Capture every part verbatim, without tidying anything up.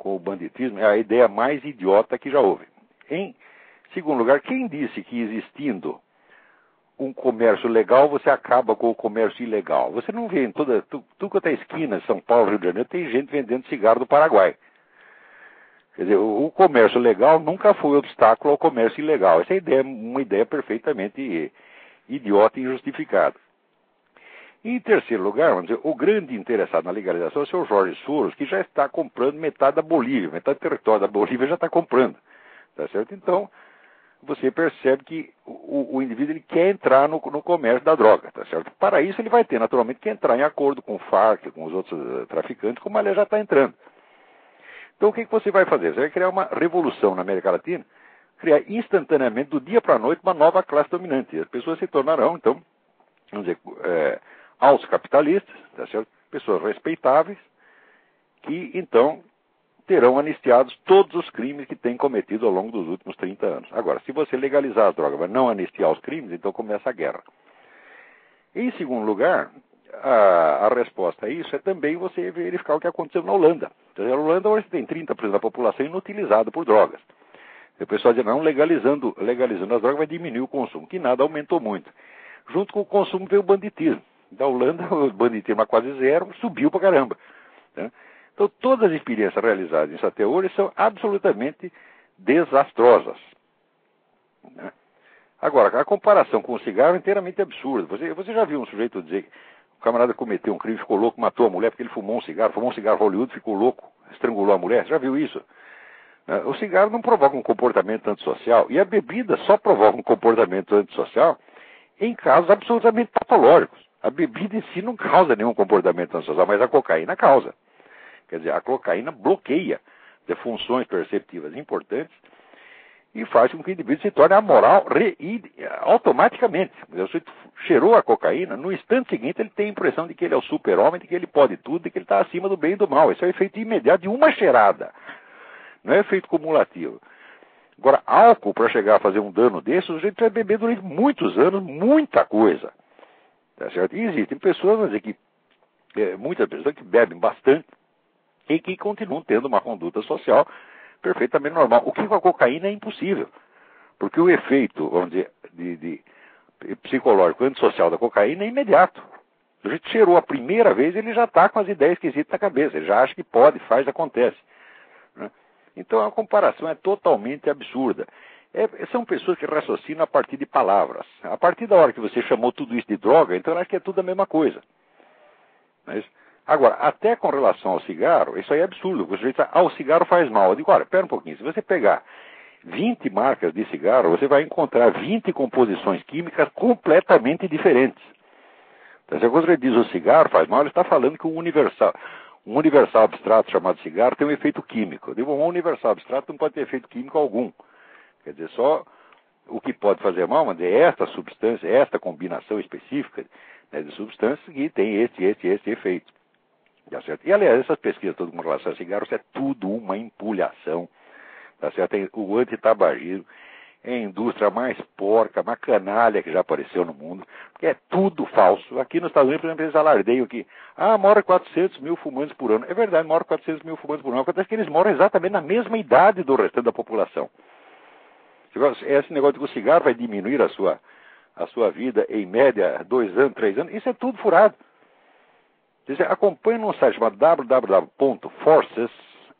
com o banditismo é a ideia mais idiota que já houve. Em segundo lugar, quem disse que existindo um comércio legal, você acaba com o comércio ilegal? Você não vê em toda, tu, tu quanto é esquina, São Paulo, Rio de Janeiro, tem gente vendendo cigarro do Paraguai. Quer dizer, o, o comércio legal nunca foi obstáculo ao comércio ilegal. Essa é ideia, uma ideia perfeitamente idiota e injustificada. E em terceiro lugar, vamos dizer, o grande interessado na legalização é o senhor Jorge Soros, que já está comprando metade da Bolívia, metade do território da Bolívia já está comprando. Tá certo? Então, você percebe que o, o indivíduo ele quer entrar no, no comércio da droga, tá certo? Para isso ele vai ter, naturalmente, que entrar em acordo com o Farc, com os outros uh, traficantes, como ele já está entrando. Então o que, que você vai fazer? Você vai criar uma revolução na América Latina, criar instantaneamente, do dia para a noite, uma nova classe dominante. E as pessoas se tornarão, então, vamos dizer, é, altos capitalistas, tá certo? Pessoas respeitáveis, que então terão anistiados todos os crimes que têm cometido ao longo dos últimos trinta anos. Agora, se você legalizar as drogas, mas não anistiar os crimes, então começa a guerra. Em segundo lugar, a, a resposta a isso é também você verificar o que aconteceu na Holanda. Então, na Holanda hoje tem trinta por cento da população inutilizada por drogas. O pessoal diz, não, legalizando, legalizando as drogas vai diminuir o consumo, que nada aumentou muito. Junto com o consumo veio o banditismo. Da Holanda, o banditismo a quase zero, subiu pra caramba. Né? Então, todas as experiências realizadas nisso até hoje são absolutamente desastrosas. Né? Agora, a comparação com o cigarro é inteiramente absurda. Você, você já viu um sujeito dizer que o camarada cometeu um crime, ficou louco, matou a mulher porque ele fumou um cigarro, fumou um cigarro Hollywood, ficou louco, estrangulou a mulher? Você já viu isso? O cigarro não provoca um comportamento antissocial, e a bebida só provoca um comportamento antissocial em casos absolutamente patológicos. A bebida em si não causa nenhum comportamento antissocial, mas a cocaína causa. Quer dizer, a cocaína bloqueia de funções perceptivas importantes e faz com que o indivíduo se torne amoral re, e, automaticamente. Você cheirou a cocaína, no instante seguinte ele tem a impressão de que ele é o super-homem, de que ele pode tudo, de que ele está acima do bem e do mal. Esse é o efeito imediato de uma cheirada. Não é efeito cumulativo. Agora, álcool, para chegar a fazer um dano desse, o sujeito vai beber durante muitos anos muita coisa. Tá certo? E existem pessoas, vamos dizer, que, é, muitas pessoas que bebem bastante e que continuam tendo uma conduta social perfeitamente normal. O que com a cocaína é impossível. Porque o efeito, vamos dizer, de, de, de psicológico antissocial da cocaína é imediato. O sujeito cheirou a primeira vez, ele já está com as ideias esquisitas na cabeça. Ele já acha que pode, faz, acontece. Né? Então a comparação é totalmente absurda. É, são pessoas que raciocinam a partir de palavras. A partir da hora que você chamou tudo isso de droga, então eu acho que é tudo a mesma coisa. Mas, agora, até com relação ao cigarro, isso aí é absurdo. O sujeito diz, ah, o cigarro faz mal. Eu digo, olha, espera um pouquinho. Se você pegar vinte marcas de cigarro, você vai encontrar vinte composições químicas completamente diferentes. Então, se você diz o cigarro faz mal, ele está falando que um universal... Um universal abstrato chamado cigarro tem um efeito químico. Eu digo, um universal abstrato não pode ter efeito químico algum. Quer dizer, só o que pode fazer mal, mas é esta substância, esta combinação específica, né, de substâncias que tem este, este, este efeito. Tá certo? E, aliás, essas pesquisas todas com relação a cigarros é tudo uma empulhação. Tá certo? Tem o antitabagismo é a indústria mais porca, mais canalha que já apareceu no mundo, porque é tudo falso. Aqui nos Estados Unidos, por exemplo, eles alardeiam que, ah, mora quatrocentos mil fumantes por ano. É verdade, mora quatrocentos mil fumantes por ano. Acontece que eles moram exatamente na mesma idade do restante da população. Esse negócio de que o cigarro vai diminuir a sua, a sua vida em média dois anos, três anos, isso é tudo furado. Você acompanha num site chamado w w w ponto forces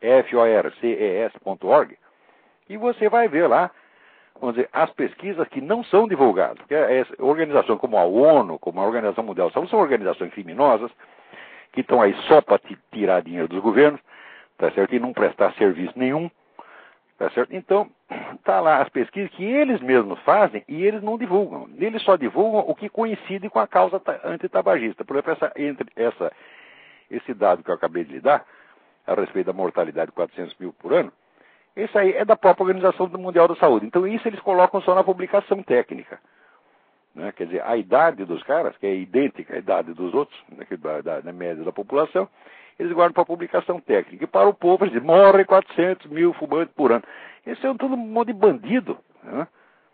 ponto org e você vai ver lá, vamos dizer, as pesquisas que não são divulgadas. Porque essa organização como a ONU, como a Organização Mundial de Saúde, são organizações criminosas que estão aí só para tirar dinheiro dos governos, tá certo? E não prestar serviço nenhum, tá certo? Então, tá lá as pesquisas que eles mesmos fazem e eles não divulgam. Eles só divulgam o que coincide com a causa antitabagista. Por exemplo, essa, entre essa, esse dado que eu acabei de lhe dar, a respeito da mortalidade de quatrocentos mil por ano, isso aí é da própria Organização Mundial da Saúde. Então isso eles colocam só na publicação técnica. Né? Quer dizer, a idade dos caras, que é idêntica à idade dos outros, né, da, da, da média da população, eles guardam para a publicação técnica. E para o povo, eles dizem, morrem quatrocentos mil fumantes por ano. Isso é tudo um monte de bandido. Né?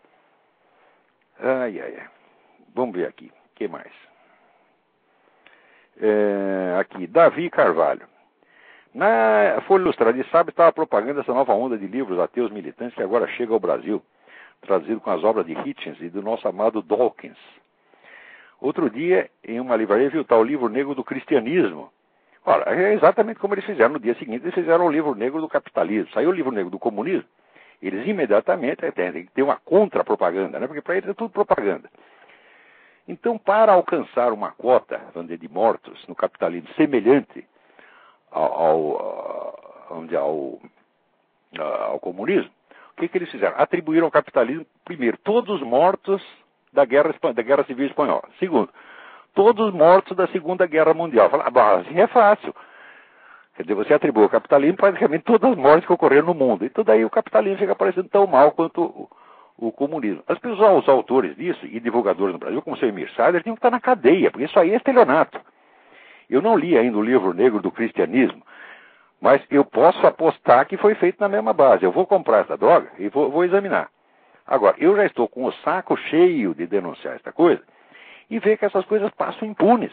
Ai, ai, ai. Vamos ver aqui. O que mais? É, aqui, Davi Carvalho. Na Folha Ilustrada de sábado estava propagando essa nova onda de livros ateus militantes que agora chega ao Brasil, trazido com as obras de Hitchens e do nosso amado Dawkins. Outro dia, em uma livraria, viu o tal Livro Negro do Cristianismo. Ora, é exatamente como eles fizeram no dia seguinte, eles fizeram o Livro Negro do Capitalismo. Saiu o Livro Negro do Comunismo, eles imediatamente têm que ter uma contra-propaganda, né? Porque para eles é tudo propaganda. Então, para alcançar uma cota, vamos dizer, de mortos no capitalismo semelhante ao, ao, ao, ao comunismo, o que, que eles fizeram? Atribuíram ao capitalismo, primeiro, todos os mortos da guerra, da guerra Civil Espanhola. Segundo, todos os mortos da Segunda Guerra Mundial. Fala, ah, assim é fácil. Quer dizer, você atribui ao capitalismo praticamente todas as mortes que ocorreram no mundo. Então daí o capitalismo fica parecendo tão mal quanto o, o comunismo. As pessoas, os autores disso, e divulgadores no Brasil, como o seu Emir Sader, tinham que estar na cadeia, porque isso aí é estelionato. Eu não li ainda o Livro Negro do Cristianismo, mas eu posso apostar que foi feito na mesma base. Eu vou comprar essa droga e vou, vou examinar. Agora, eu já estou com o saco cheio de denunciar esta coisa e ver que essas coisas passam impunes.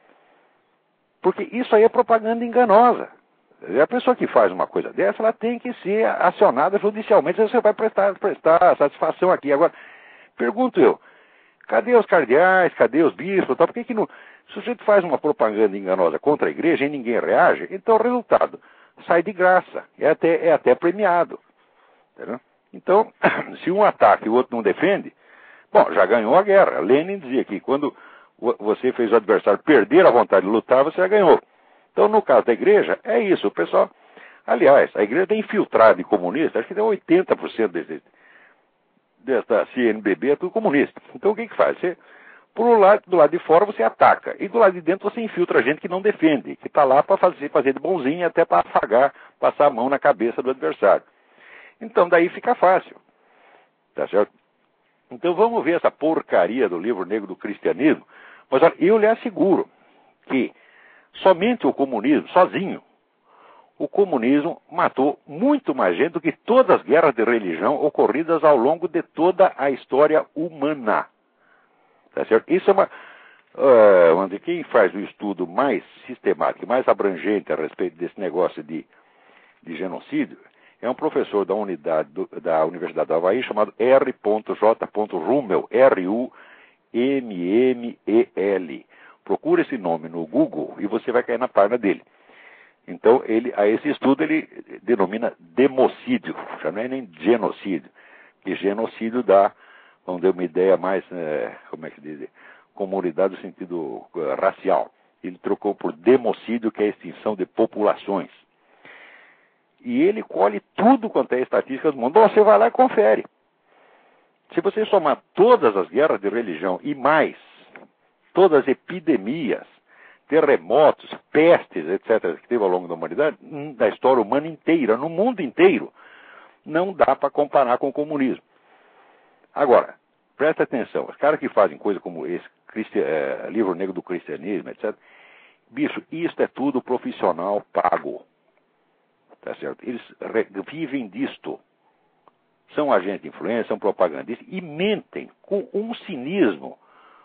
Porque isso aí é propaganda enganosa. A pessoa que faz uma coisa dessa, ela tem que ser acionada judicialmente. Você vai prestar, prestar satisfação aqui. Agora, pergunto eu, cadê os cardeais, cadê os bispos? Por que que não... Se o sujeito faz uma propaganda enganosa contra a igreja e ninguém reage, então o resultado sai de graça. É até, é até premiado. Entendeu? Então, se um ataca e o outro não defende, bom, já ganhou a guerra. Lenin dizia que quando você fez o adversário perder a vontade de lutar, você já ganhou. Então, no caso da igreja, é isso. O pessoal, aliás, a igreja está infiltrada em comunista, acho que tem oitenta por cento desse, dessa C N B B é tudo comunista. Então, o que que faz? Você, por lado, do lado de fora, você ataca. E do lado de dentro, você infiltra gente que não defende, que está lá para fazer, fazer de bonzinho, até para afagar, passar a mão na cabeça do adversário. Então, daí fica fácil. Tá certo? Então, vamos ver essa porcaria do Livro Negro do Cristianismo. Mas, olha, eu lhe asseguro que somente o comunismo, sozinho, o comunismo matou muito mais gente do que todas as guerras de religião ocorridas ao longo de toda a história humana. Tá certo? Isso é uma... Uh, vamos dizer, quem faz o estudo mais sistemático, mais abrangente a respeito desse negócio de, de genocídio, é um professor da, unidade do, da Universidade do Havaí chamado R J Rummel, R U M M E L. Procura esse nome no Google e você vai cair na página dele. Então, ele, a esse estudo ele denomina democídio, já não é nem genocídio, que genocídio dá, vamos dar uma ideia mais, é, como é que diz, comunidade no sentido uh, racial. Ele trocou por democídio, que é a extinção de populações. E ele colhe tudo quanto é estatística do mundo. Bom, você vai lá e confere. Se você somar todas as guerras de religião e mais, todas as epidemias, terremotos, pestes, etcétera, que teve ao longo da humanidade, da história humana inteira, no mundo inteiro, não dá para comparar com o comunismo. Agora, presta atenção, os caras que fazem coisa como esse Cristi- é, Livro Negro do Cristianismo, etcétera, bicho, isso é tudo profissional pago. Tá certo? Eles re- vivem disto. São agentes de influência, são propagandistas e mentem com um cinismo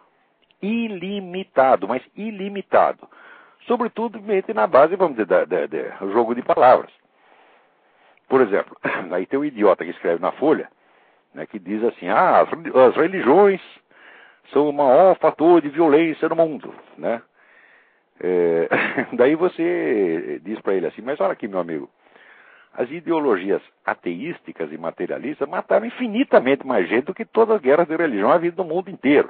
ilimitado, mas ilimitado. Sobretudo, mentem na base, vamos dizer, da, da, da, do jogo de palavras. Por exemplo, aí tem um idiota que escreve na Folha, né, que diz assim, ah, as religiões são o maior fator de violência no mundo, né? É, daí você diz para ele assim, mas olha aqui, meu amigo, as ideologias ateísticas e materialistas mataram infinitamente mais gente do que todas as guerras de religião havidas no mundo inteiro.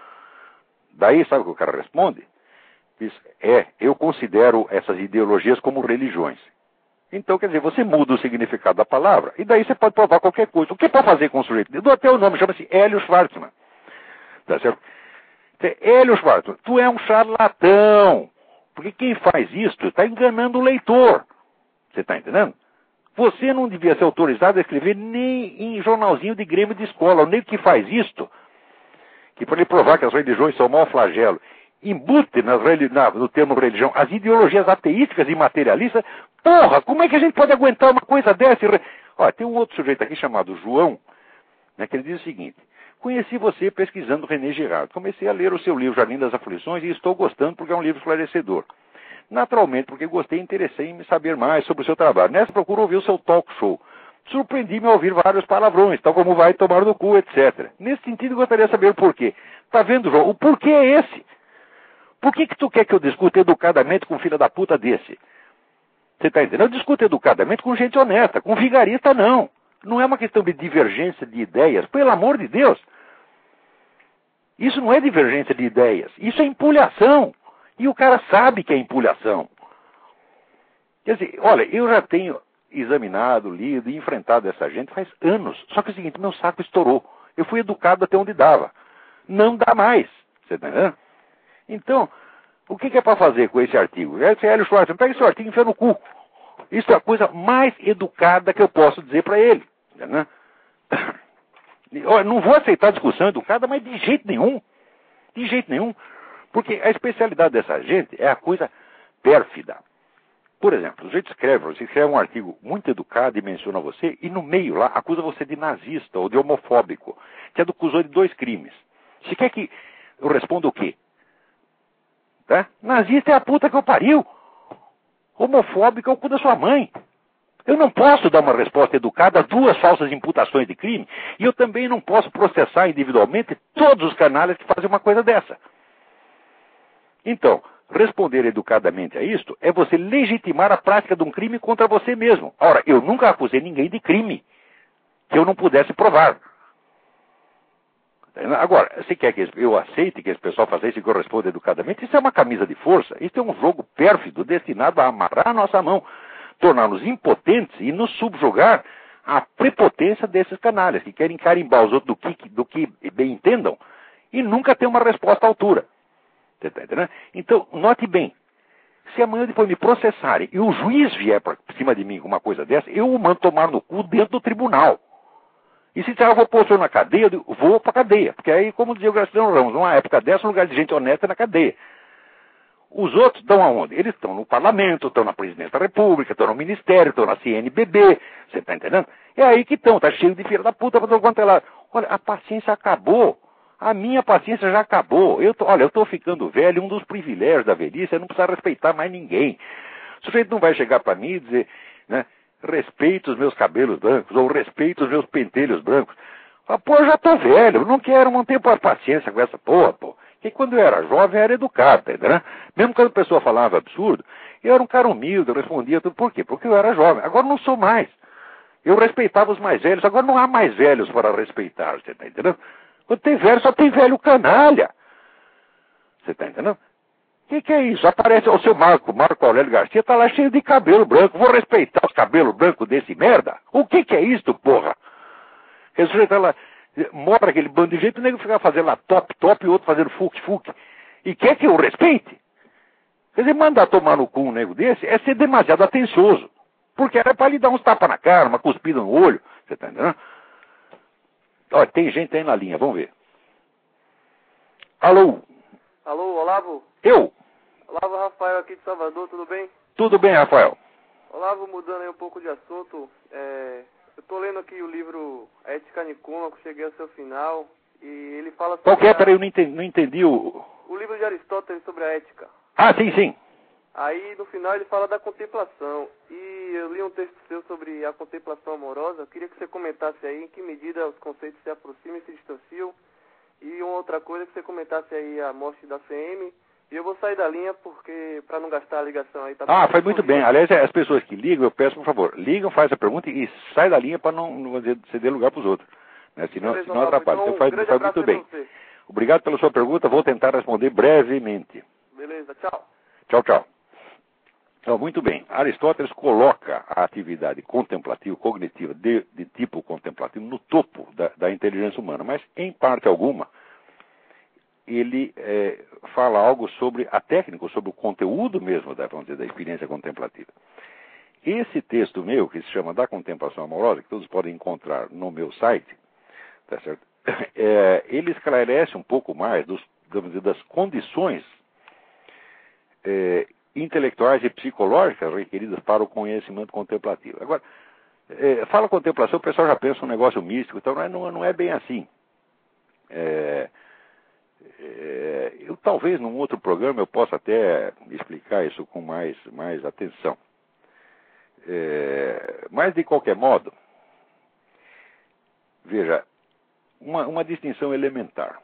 Daí, sabe o que o cara responde? Diz, é, eu considero essas ideologias como religiões. Então, quer dizer, você muda o significado da palavra, e daí você pode provar qualquer coisa. O que é para fazer com o sujeito? Eu dou até o nome, chama-se Hélio Schwartzman. Tá certo? Hélio Schwartzman, tu é um charlatão. Porque quem faz isso está enganando o leitor. Você está entendendo? Você não devia ser autorizado a escrever nem em jornalzinho de grêmio de escola. O nego que faz isto, que para ele provar que as religiões são mau flagelo, embute nas, na, no termo religião as ideologias ateísticas e materialistas. Porra, como é que a gente pode aguentar uma coisa dessa? Olha, tem um outro sujeito aqui chamado João, né, que ele diz o seguinte: conheci você pesquisando René Girard. Comecei a ler o seu livro Jardim das Aflições e estou gostando porque é um livro esclarecedor. Naturalmente, porque gostei e interessei em me saber mais sobre o seu trabalho. Nessa procuro ouvir o seu talk show. Surpreendi-me ao ouvir vários palavrões, tal como vai tomar no cu, etcétera. Nesse sentido, gostaria de saber o porquê. Tá vendo, João? O porquê é esse? Por que que tu quer que eu discuta educadamente com um filho da puta desse? Você tá entendendo? Eu discuto educadamente com gente honesta, com vigarista não. Não é uma questão de divergência de ideias, pelo amor de Deus. Isso não é divergência de ideias, isso é empulhação. E o cara sabe que é empulhação. Quer dizer, olha, eu já tenho examinado, lido e enfrentado essa gente faz anos. Só que é o seguinte, meu saco estourou. Eu fui educado até onde dava. Não dá mais. Você tá entendendo? Então, o que, que é para fazer com esse artigo? Esse Hélio Schwartz, pega esse artigo e enfia no cu. Isso é a coisa mais educada que eu posso dizer para ele. Né? Eu não vou aceitar discussão educada, mas de jeito nenhum. De jeito nenhum. Porque a especialidade dessa gente é a coisa pérfida. Por exemplo, o jeito escreve, você escreve um artigo muito educado e menciona você, e no meio lá acusa você de nazista ou de homofóbico. Te acusou de dois crimes. Você quer que eu responda o quê? Tá? Nazista é a puta que eu pariu. Homofóbico é o cu da sua mãe. Eu não posso dar uma resposta educada a duas falsas imputações de crime, e eu também não posso processar individualmente todos os canalhas que fazem uma coisa dessa. Então, responder educadamente a isto é você legitimar a prática de um crime contra você mesmo. Ora, eu nunca acusei ninguém de crime que eu não pudesse provar. Agora, se quer que eu aceite que esse pessoal faça isso e que eu responda educadamente, isso é uma camisa de força, isso é um jogo pérfido destinado a amarrar a nossa mão, tornar-nos impotentes e nos subjugar à prepotência desses canalhas, que querem carimbar os outros do que, do que bem entendam e nunca ter uma resposta à altura. Você tá entendendo? Então, note bem, se amanhã depois me processarem e o juiz vier para cima de mim com uma coisa dessa, eu o mando tomar no cu dentro do tribunal. E se disser, eu vou pôr o senhor na cadeia, eu digo, vou para a cadeia. Porque aí, como dizia o Graciliano Ramos, numa época dessa, o lugar de gente honesta é na cadeia. Os outros estão aonde? Eles estão no parlamento, estão na presidência da república, estão no ministério, estão na C N B B. Você está entendendo? É aí que estão, tá cheio de filha da puta para todo quanto é lá. Olha, a paciência acabou. A minha paciência já acabou. Eu tô, olha, eu estou ficando velho, um dos privilégios da velhice é não precisar respeitar mais ninguém. O sujeito não vai chegar para mim e dizer, né, respeito os meus cabelos brancos, ou respeito os meus pentelhos brancos. Ah, pô, eu já tô velho, eu não quero manter paciência com essa porra, pô. Porque quando eu era jovem, eu era educado, entendeu? Mesmo quando a pessoa falava absurdo, eu era um cara humilde, eu respondia tudo. Por quê? Porque eu era jovem. Agora não sou mais. Eu respeitava os mais velhos, agora não há mais velhos para respeitar, você tá entendendo? Quando tem velho, só tem velho canalha. Você tá entendendo? O que, que é isso? Aparece o seu Marco, Marco Aurélio Garcia, tá lá cheio de cabelo branco. Vou respeitar os cabelos brancos desse merda? O que, que é isso, porra? Esse sujeito tá lá, mora aquele bando de jeito, o nego fica fazendo lá top, top, e o outro fazendo fuc, fuc. E quer que eu respeite? Quer dizer, mandar tomar no cu um nego desse é ser demasiado atencioso. Porque era para lhe dar uns tapas na cara, uma cuspida no olho. Você tá entendendo? Olha, tem gente aí na linha, vamos ver. Alô? Alô, Olavo? Eu? Olavo, Rafael aqui de Salvador, tudo bem? Tudo bem, Rafael? Olavo, mudando aí um pouco de assunto, é, eu estou lendo aqui o livro Ética Nicômaco, cheguei ao seu final, e ele fala sobre... Qual que é? a... Peraí, eu não entendi, não entendi o... O livro de Aristóteles sobre a ética. Ah, sim, sim. Aí, no final, ele fala da contemplação, e eu li um texto seu sobre a contemplação amorosa, eu queria que você comentasse aí em que medida os conceitos se aproximam e se distanciam, e uma outra coisa, que você comentasse aí a morte da C M, e eu vou sair da linha porque para não gastar a ligação aí. Tá ah, foi muito bem. Aliás, as pessoas que ligam, eu peço, por favor, ligam, faz a pergunta e sai da linha para não, não ceder lugar para os outros. Né? Senão, Beleza, senão atrapalha. Então, um faz, faz muito bem. Você. Obrigado pela sua pergunta, vou tentar responder brevemente. Beleza, tchau. Tchau, tchau. Então, muito bem. Aristóteles coloca a atividade contemplativa, cognitiva, de, de tipo contemplativo, no topo da, da inteligência humana, mas em parte alguma, ele é, fala algo sobre a técnica, sobre o conteúdo mesmo da, vamos dizer, da experiência contemplativa. Esse texto meu, que se chama Da Contemplação Amorosa, que todos podem encontrar no meu site, tá certo? É, ele esclarece um pouco mais dos, vamos dizer, das condições é, intelectuais e psicológicas requeridas para o conhecimento contemplativo. Agora, é, fala contemplação, o pessoal já pensa um negócio místico, então não é, não, não é bem assim. É, É, eu talvez num outro programa eu possa até explicar isso com mais, mais atenção. É, mas de qualquer modo, veja, uma, uma distinção elementar.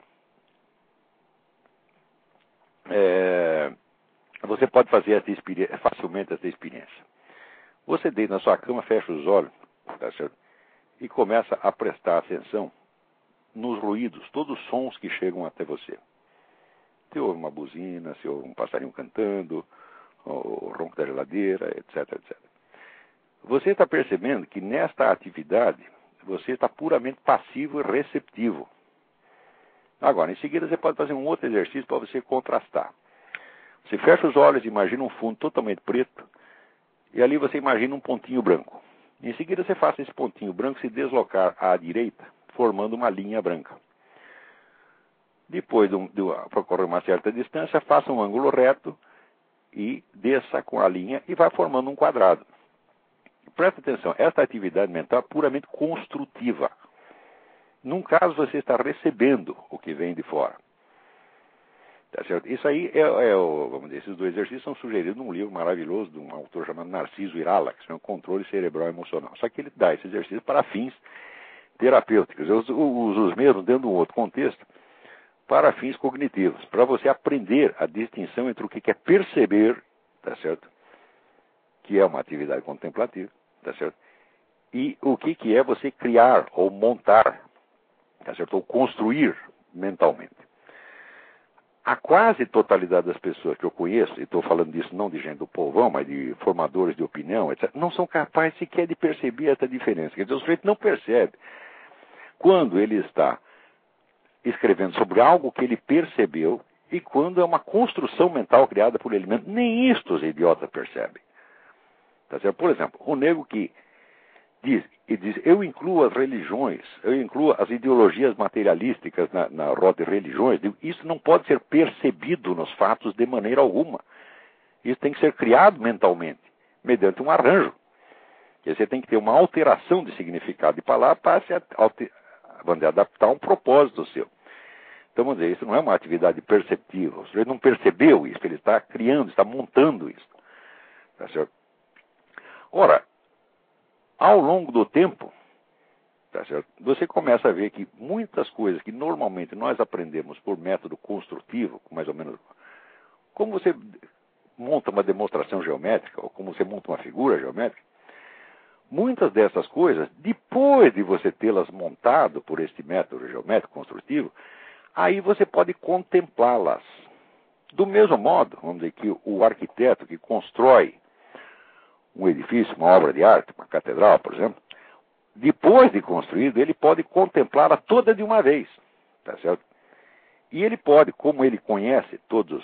É, você pode fazer essa experiência, facilmente essa experiência. Você deita na sua cama, fecha os olhos, tá certo? E começa a prestar atenção nos ruídos, todos os sons que chegam até você. Se ouve uma buzina, se ouve um passarinho cantando, o ronco da geladeira, etc, etcétera. Você está percebendo que nesta atividade você está puramente passivo e receptivo. Agora, em seguida você pode fazer um outro exercício para você contrastar. Você fecha os olhos, imagina um fundo totalmente preto, e ali você imagina um pontinho branco. Em seguida você faça esse pontinho branco se deslocar à direita, formando uma linha branca. Depois, de um, de, para correr uma certa distância, faça um ângulo reto e desça com a linha e vai formando um quadrado. Presta atenção, esta atividade mental é puramente construtiva. Num caso, você está recebendo o que vem de fora. Tá certo? Isso aí é, é o, vamos dizer, esses dois exercícios são sugeridos num livro maravilhoso de um autor chamado Narciso Irala, que chama Controle Cerebral Emocional. Só que ele dá esse exercício para fins terapêuticos. Eu uso os mesmos dentro de um outro contexto, para fins cognitivos, para você aprender a distinção entre o que é perceber, tá certo? Que é uma atividade contemplativa, tá certo? E o que que é você criar ou montar, tá certo? Ou construir mentalmente. A quase totalidade das pessoas que eu conheço, e estou falando disso não de gente do povão, mas de formadores de opinião, etcétera, não são capazes sequer de perceber essa diferença. Quer dizer, o sujeito não percebe quando ele está escrevendo sobre algo que ele percebeu e quando é uma construção mental criada por ele mesmo. Nem isto os idiotas percebem. Tá certo? Por exemplo, o nego que diz, e diz, eu incluo as religiões, eu incluo as ideologias materialísticas na, na roda de religiões, digo, isso não pode ser percebido nos fatos de maneira alguma. Isso tem que ser criado mentalmente, mediante um arranjo. E você tem que ter uma alteração de significado de palavra para se alter, vamos dizer, adaptar a um propósito seu. Então, vamos dizer, isso não é uma atividade perceptiva. O sujeito não percebeu isso, ele está criando, está montando isso. Tá certo? Ora, ao longo do tempo, tá certo? Você começa a ver que muitas coisas que normalmente nós aprendemos por método construtivo, mais ou menos, como você monta uma demonstração geométrica, ou como você monta uma figura geométrica, muitas dessas coisas, depois de você tê-las montado por este método geométrico construtivo, aí você pode contemplá-las. Do mesmo modo, vamos dizer que o arquiteto que constrói um edifício, uma obra de arte, uma catedral, por exemplo, depois de construído, ele pode contemplá-la toda de uma vez, tá certo? E ele pode, como ele conhece todos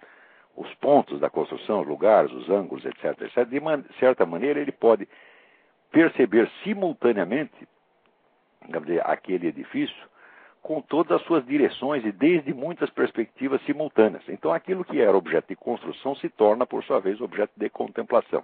os pontos da construção, os lugares, os ângulos, etc, etcétera, de man- certa maneira ele pode perceber simultaneamente, vamos dizer, aquele edifício com todas as suas direções e desde muitas perspectivas simultâneas. Então aquilo que era objeto de construção se torna, por sua vez, objeto de contemplação.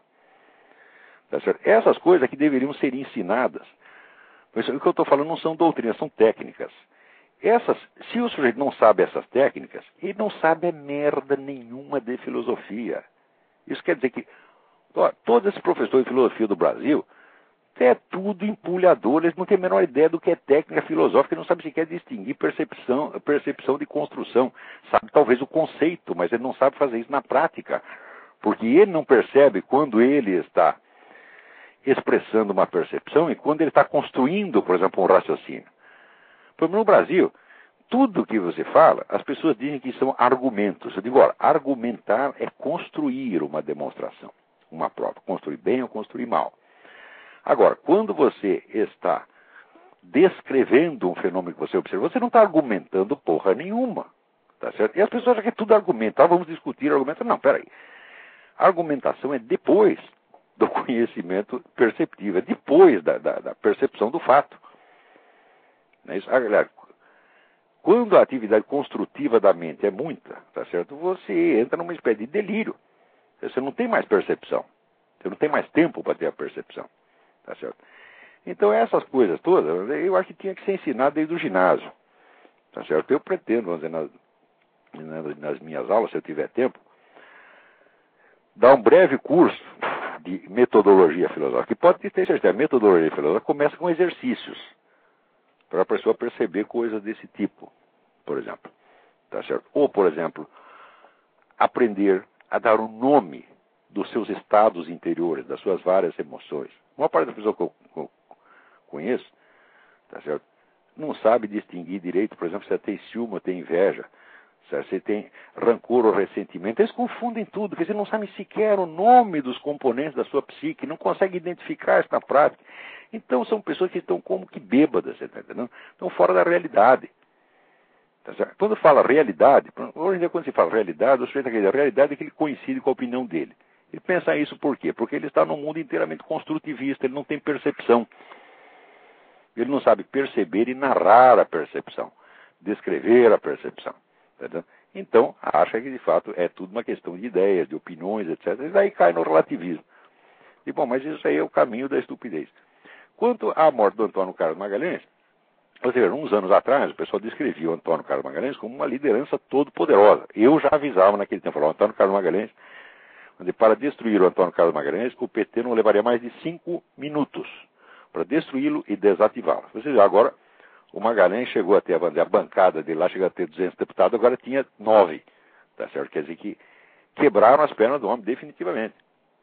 Tá certo? Essas coisas que deveriam ser ensinadas, mas o que eu estou falando não são doutrinas, são técnicas. Essas, se o sujeito não sabe essas técnicas, ele não sabe merda nenhuma de filosofia. Isso quer dizer que ó, todos esses professores de filosofia do Brasil é tudo empulhador, eles não têm a menor ideia do que é técnica filosófica, não sabem sequer distinguir percepção, percepção de construção. Sabe talvez o conceito, mas ele não sabe fazer isso na prática. Porque ele não percebe quando ele está expressando uma percepção e quando ele está construindo, por exemplo, um raciocínio. Por exemplo, no Brasil, tudo que você fala, as pessoas dizem que são argumentos. Eu digo, olha, argumentar é construir uma demonstração, uma prova. Construir bem ou construir mal. Agora, quando você está descrevendo um fenômeno que você observa, você não está argumentando porra nenhuma. Tá certo? E as pessoas acham que é tudo argumentar, vamos discutir argumento. Não, peraí. A argumentação é depois do conhecimento perceptivo, é depois da, da, da percepção do fato. Não é isso? Aliás, quando a atividade construtiva da mente é muita, tá certo? Você entra numa espécie de delírio. Você não tem mais percepção. Você não tem mais tempo para ter a percepção. Tá certo? Então essas coisas todas, eu acho que tinha que ser ensinado desde o ginásio. Tá certo? Eu pretendo, vamos dizer, nas, nas minhas aulas, se eu tiver tempo, dar um breve curso de metodologia filosófica, que pode ter certeza, a metodologia filosófica começa com exercícios, para a pessoa perceber coisas desse tipo, por exemplo. Tá certo? Ou, por exemplo, aprender a dar um nome dos seus estados interiores, das suas várias emoções. Uma parte da pessoa que eu, que eu conheço, tá certo? Não sabe distinguir direito, por exemplo, se tem ciúme ou tem inveja, se tem rancor ou ressentimento. Eles confundem tudo, porque eles não sabem sequer o nome dos componentes da sua psique, não conseguem identificar isso na prática. Então são pessoas que estão como que bêbadas, você tá entendendo? Estão fora da realidade. Tá certo? Quando fala realidade, hoje em dia quando se fala realidade, o sujeito acredita, a realidade é que ele coincide com a opinião dele. Ele pensa isso por quê? Porque ele está num mundo inteiramente construtivista, ele não tem percepção. Ele não sabe perceber e narrar a percepção, descrever a percepção. Entendeu? Então, acha que de fato é tudo uma questão de ideias, de opiniões, etcétera. E daí cai no relativismo. E bom, mas isso aí é o caminho da estupidez. Quanto à morte do Antônio Carlos Magalhães, ou seja, uns anos atrás, o pessoal descrevia o Antônio Carlos Magalhães como uma liderança todo poderosa. Eu já avisava naquele tempo, falava, o Antônio Carlos Magalhães, para destruir o Antônio Carlos Magalhães, o P T não levaria mais de cinco minutos para destruí-lo e desativá-lo. Ou seja, agora o Magalhães chegou a ter a, a bancada dele lá, chegou a ter duzentos deputados, agora tinha nove. Tá certo? Quer dizer que quebraram as pernas do homem definitivamente.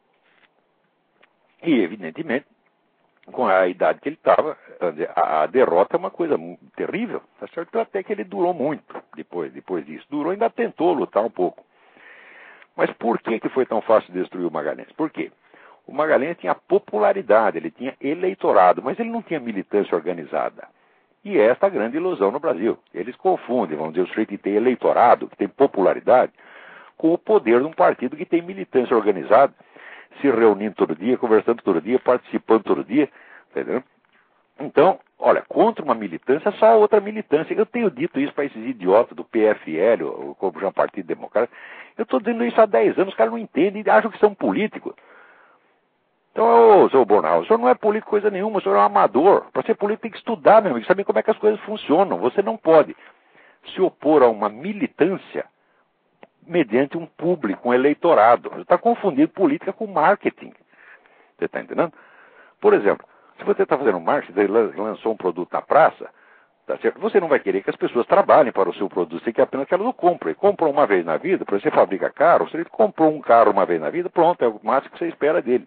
E, evidentemente, com a idade que ele estava, a, a derrota é uma coisa terrível. Tá certo? Então, até que ele durou muito depois, depois disso. Durou, ainda tentou lutar um pouco. Mas por que, que foi tão fácil destruir o Magalhães? Por quê? O Magalhães tinha popularidade, ele tinha eleitorado, mas ele não tinha militância organizada. E é esta a grande ilusão no Brasil. Eles confundem, vamos dizer, o sujeito que tem eleitorado, que tem popularidade, com o poder de um partido que tem militância organizada, se reunindo todo dia, conversando todo dia, participando todo dia, entendeu? Então, olha, contra uma militância, só outra militância. Eu tenho dito isso para esses idiotas do P F L, ou como já Partido Democrático. Eu estou dizendo isso há dez anos, os caras não entendem e acham que são políticos. Então, ô, seu Bornal, o senhor não é político coisa nenhuma, o senhor é um amador. Para ser político tem que estudar, meu amigo, saber como é que as coisas funcionam. Você não pode se opor a uma militância mediante um público, um eleitorado. Você está confundindo política com marketing. Você está entendendo? Por exemplo, se você está fazendo marketing, lançou um produto na praça, tá certo? Você não vai querer que as pessoas trabalhem para o seu produto, você quer apenas que elas o comprem. Compram uma vez na vida, por exemplo, você fabrica carro, você comprou um carro uma vez na vida, pronto, é o máximo que você espera dele.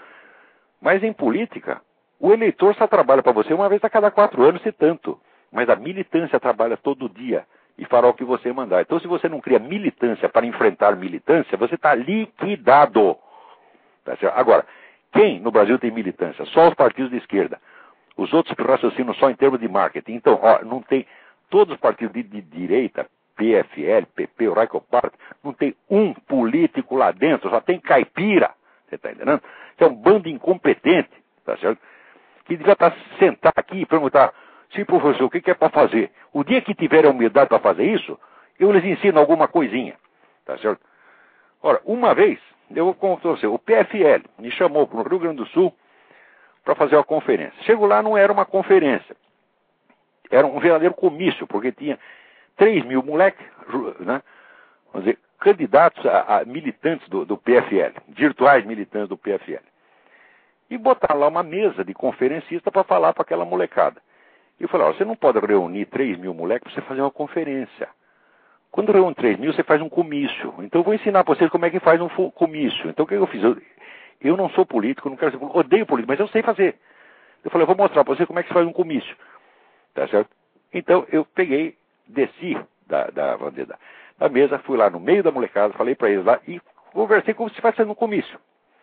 Mas em política, o eleitor só trabalha para você uma vez a cada quatro anos, se tanto. Mas a militância trabalha todo dia e fará o que você mandar. Então, se você não cria militância para enfrentar militância, você está liquidado. Tá certo? Agora, quem no Brasil tem militância? Só os partidos de esquerda. Os outros raciocinam só em termos de marketing. Então, ó, não tem... Todos os partidos de, de direita, P F L, P P, o Raico Party, não tem um político lá dentro, só tem caipira. Você está entendendo? Que é um bando incompetente, tá certo? Que devia estar sentar aqui e perguntar, sim, professor, o que, que é para fazer? O dia que tiver a humildade para fazer isso, eu lhes ensino alguma coisinha, tá certo? Ora, uma vez, eu vou contar para você, o P F L me chamou para o Rio Grande do Sul para fazer uma conferência. Chego lá, não era uma conferência, era um verdadeiro comício, porque tinha três mil moleques, né, vamos dizer, candidatos a, a militantes do, do P F L, virtuais militantes do P F L. E botar lá uma mesa de conferencista para falar para aquela molecada. E eu falei, ó, você não pode reunir três mil moleques para você fazer uma conferência. Quando reúne três mil, você faz um comício. Então eu vou ensinar para vocês como é que faz um comício. Então o que eu fiz? Eu, eu não sou político, não quero ser político, odeio político, mas eu sei fazer. Eu falei, eu vou mostrar para vocês como é que se faz um comício. Tá certo? Então eu peguei, desci da, da, da, da mesa, fui lá no meio da molecada, falei para eles lá e conversei como se fosse um comício.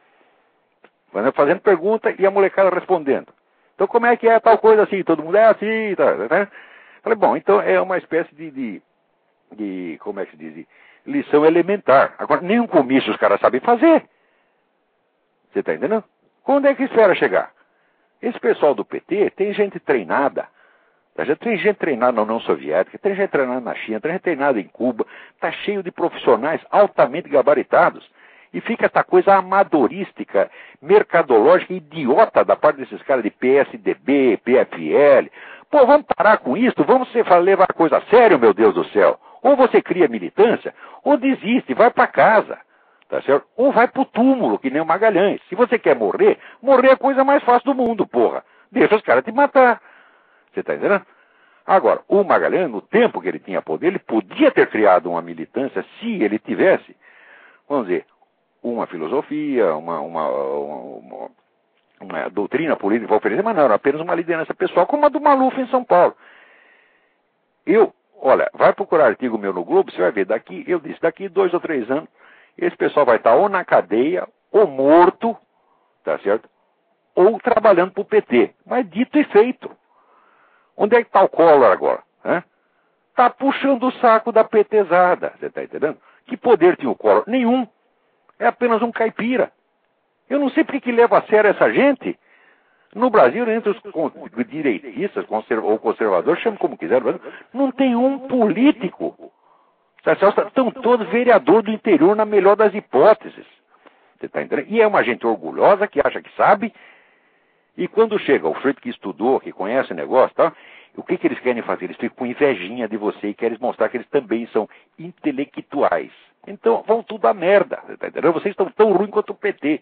Fazendo pergunta e a molecada respondendo. Então como é que é tal coisa assim? Todo mundo é assim, tá, né? Falei, bom, então é uma espécie de, de, de como é que se diz, de lição elementar. Agora, nenhum comício os caras sabem fazer. Você está entendendo? Quando é que espera chegar? Esse pessoal do P T tem gente treinada. Tem gente treinada na União Soviética, tem gente treinada na China, tem gente treinada em Cuba. Está cheio de profissionais altamente gabaritados. E fica essa coisa amadorística, mercadológica, idiota da parte desses caras de P S D B, P F L. Pô, vamos parar com isso? Vamos levar a coisa a sério, meu Deus do céu. Ou você cria militância, ou desiste, vai para casa. Tá certo? Ou vai pro túmulo, que nem o Magalhães. Se você quer morrer, morrer é a coisa mais fácil do mundo, porra. Deixa os caras te matar. Você tá entendendo? Agora, o Magalhães, no tempo que ele tinha poder, ele podia ter criado uma militância se ele tivesse, vamos dizer, uma filosofia, uma, uma, uma, uma doutrina política para oferecer, mas não, era apenas uma liderança pessoal, como a do Maluf em São Paulo. Eu, olha, vai procurar artigo meu no Globo, você vai ver, daqui, eu disse, daqui dois ou três anos, esse pessoal vai estar ou na cadeia, ou morto, tá certo? Ou trabalhando para o P T. Mas dito e feito. Onde é que está o Collor agora? Está puxando o saco da petezada, você está entendendo? Que poder tinha o Collor? Nenhum. É apenas um caipira. Eu não sei por que leva a sério essa gente. No Brasil, entre os direitistas ou conservadores, chame como quiser, não tem um político. Estão todos vereadores do interior na melhor das hipóteses. Você tá entendendo? E é uma gente orgulhosa que acha que sabe. E quando chega o sujeito que estudou, que conhece o negócio, tá? O que, que eles querem fazer? Eles ficam com invejinha de você e querem mostrar que eles também são intelectuais. Então vão tudo a merda. Você tá entendendo? Vocês estão tão ruins quanto o P T.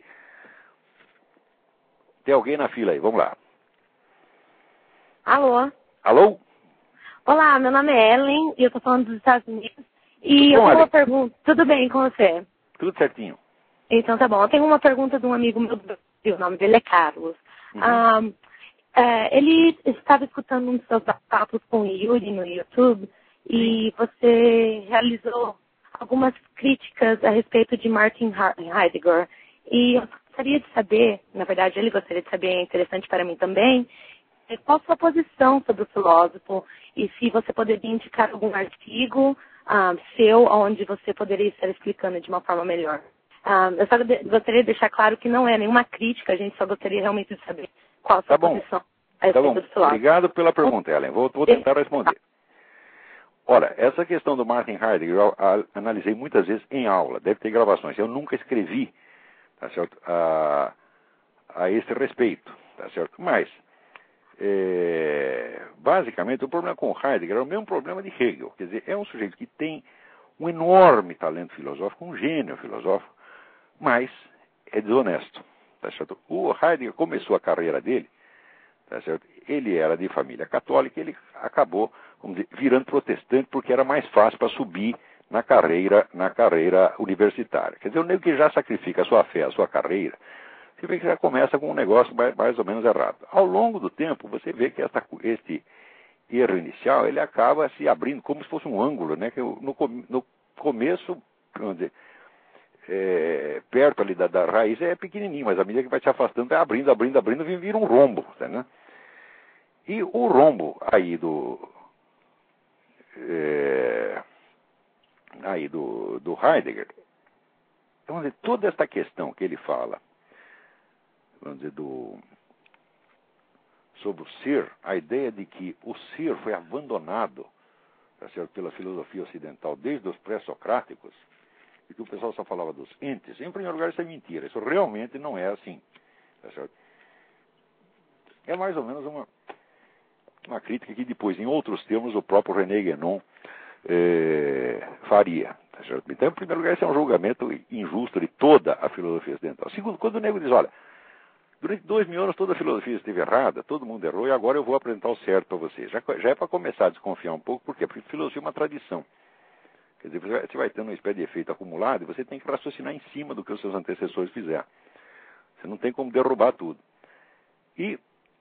Tem alguém na fila aí? Vamos lá. Alô? Alô? Olá, meu nome é Ellen e eu tô falando dos Estados Unidos. E Tudo eu bom, tenho uma Ellen? pergunta. Tudo bem com você? Tudo certinho. Então tá bom. Eu tenho uma pergunta de um amigo meu do Brasil, o nome dele é Carlos. Uhum. Ah, é, ele estava escutando um dos seus papos com o Yuri no YouTube e você realizou algumas críticas a respeito de Martin Heidegger. E eu gostaria de saber, na verdade ele gostaria de saber, é interessante para mim também, qual a sua posição sobre o filósofo e se você poderia indicar algum artigo ah, seu onde você poderia estar explicando de uma forma melhor. Ah, eu só gostaria de deixar claro que não é nenhuma crítica, a gente só gostaria realmente de saber qual a sua Tá bom. posição a Tá respeito bom. do filósofo. Obrigado pela pergunta, Ellen. Vou, vou tentar responder. Olha, essa questão do Martin Heidegger eu a, analisei muitas vezes em aula, deve ter gravações. Eu nunca escrevi, tá certo, a, a esse respeito, tá certo? Mas, é, basicamente, o problema com Heidegger é o mesmo problema de Hegel. Quer dizer, é um sujeito que tem um enorme talento filosófico, um gênio filosófico, mas é desonesto, tá certo? O Heidegger começou a carreira dele, tá certo? Ele era de família católica, ele acabou, vamos dizer, virando protestante porque era mais fácil para subir na carreira, na carreira universitária. Quer dizer, o nego que já sacrifica a sua fé, a sua carreira, você vê que já começa com um negócio mais, mais ou menos errado. Ao longo do tempo, você vê que essa, este erro inicial, ele acaba se abrindo como se fosse um ângulo, né? Que no, no começo, vamos dizer, é, perto ali da, da raiz é pequenininho, mas à medida que vai se afastando, vai abrindo, abrindo, abrindo, vira um rombo, tá, né? E o rombo aí do é, aí do, do Heidegger, vamos dizer, toda esta questão que ele fala, vamos dizer, do, sobre o ser, a ideia de que o ser foi abandonado, tá certo, pela filosofia ocidental desde os pré-socráticos, e que o pessoal só falava dos entes, em primeiro lugar isso é mentira, isso realmente não é assim, tá certo? É mais ou menos uma uma crítica que depois, em outros termos, o próprio René Guénon eh, faria. Tá certo? Então, em primeiro lugar, esse é um julgamento injusto de toda a filosofia ocidental. Segundo, quando o nego diz, olha, durante dois mil anos toda a filosofia esteve errada, todo mundo errou, e agora eu vou apresentar o certo para vocês. Já, já é para começar a desconfiar um pouco, por quê? Porque filosofia é uma tradição. Quer dizer, você vai tendo uma espécie de efeito acumulado e você tem que raciocinar em cima do que os seus antecessores fizeram. Você não tem como derrubar tudo. E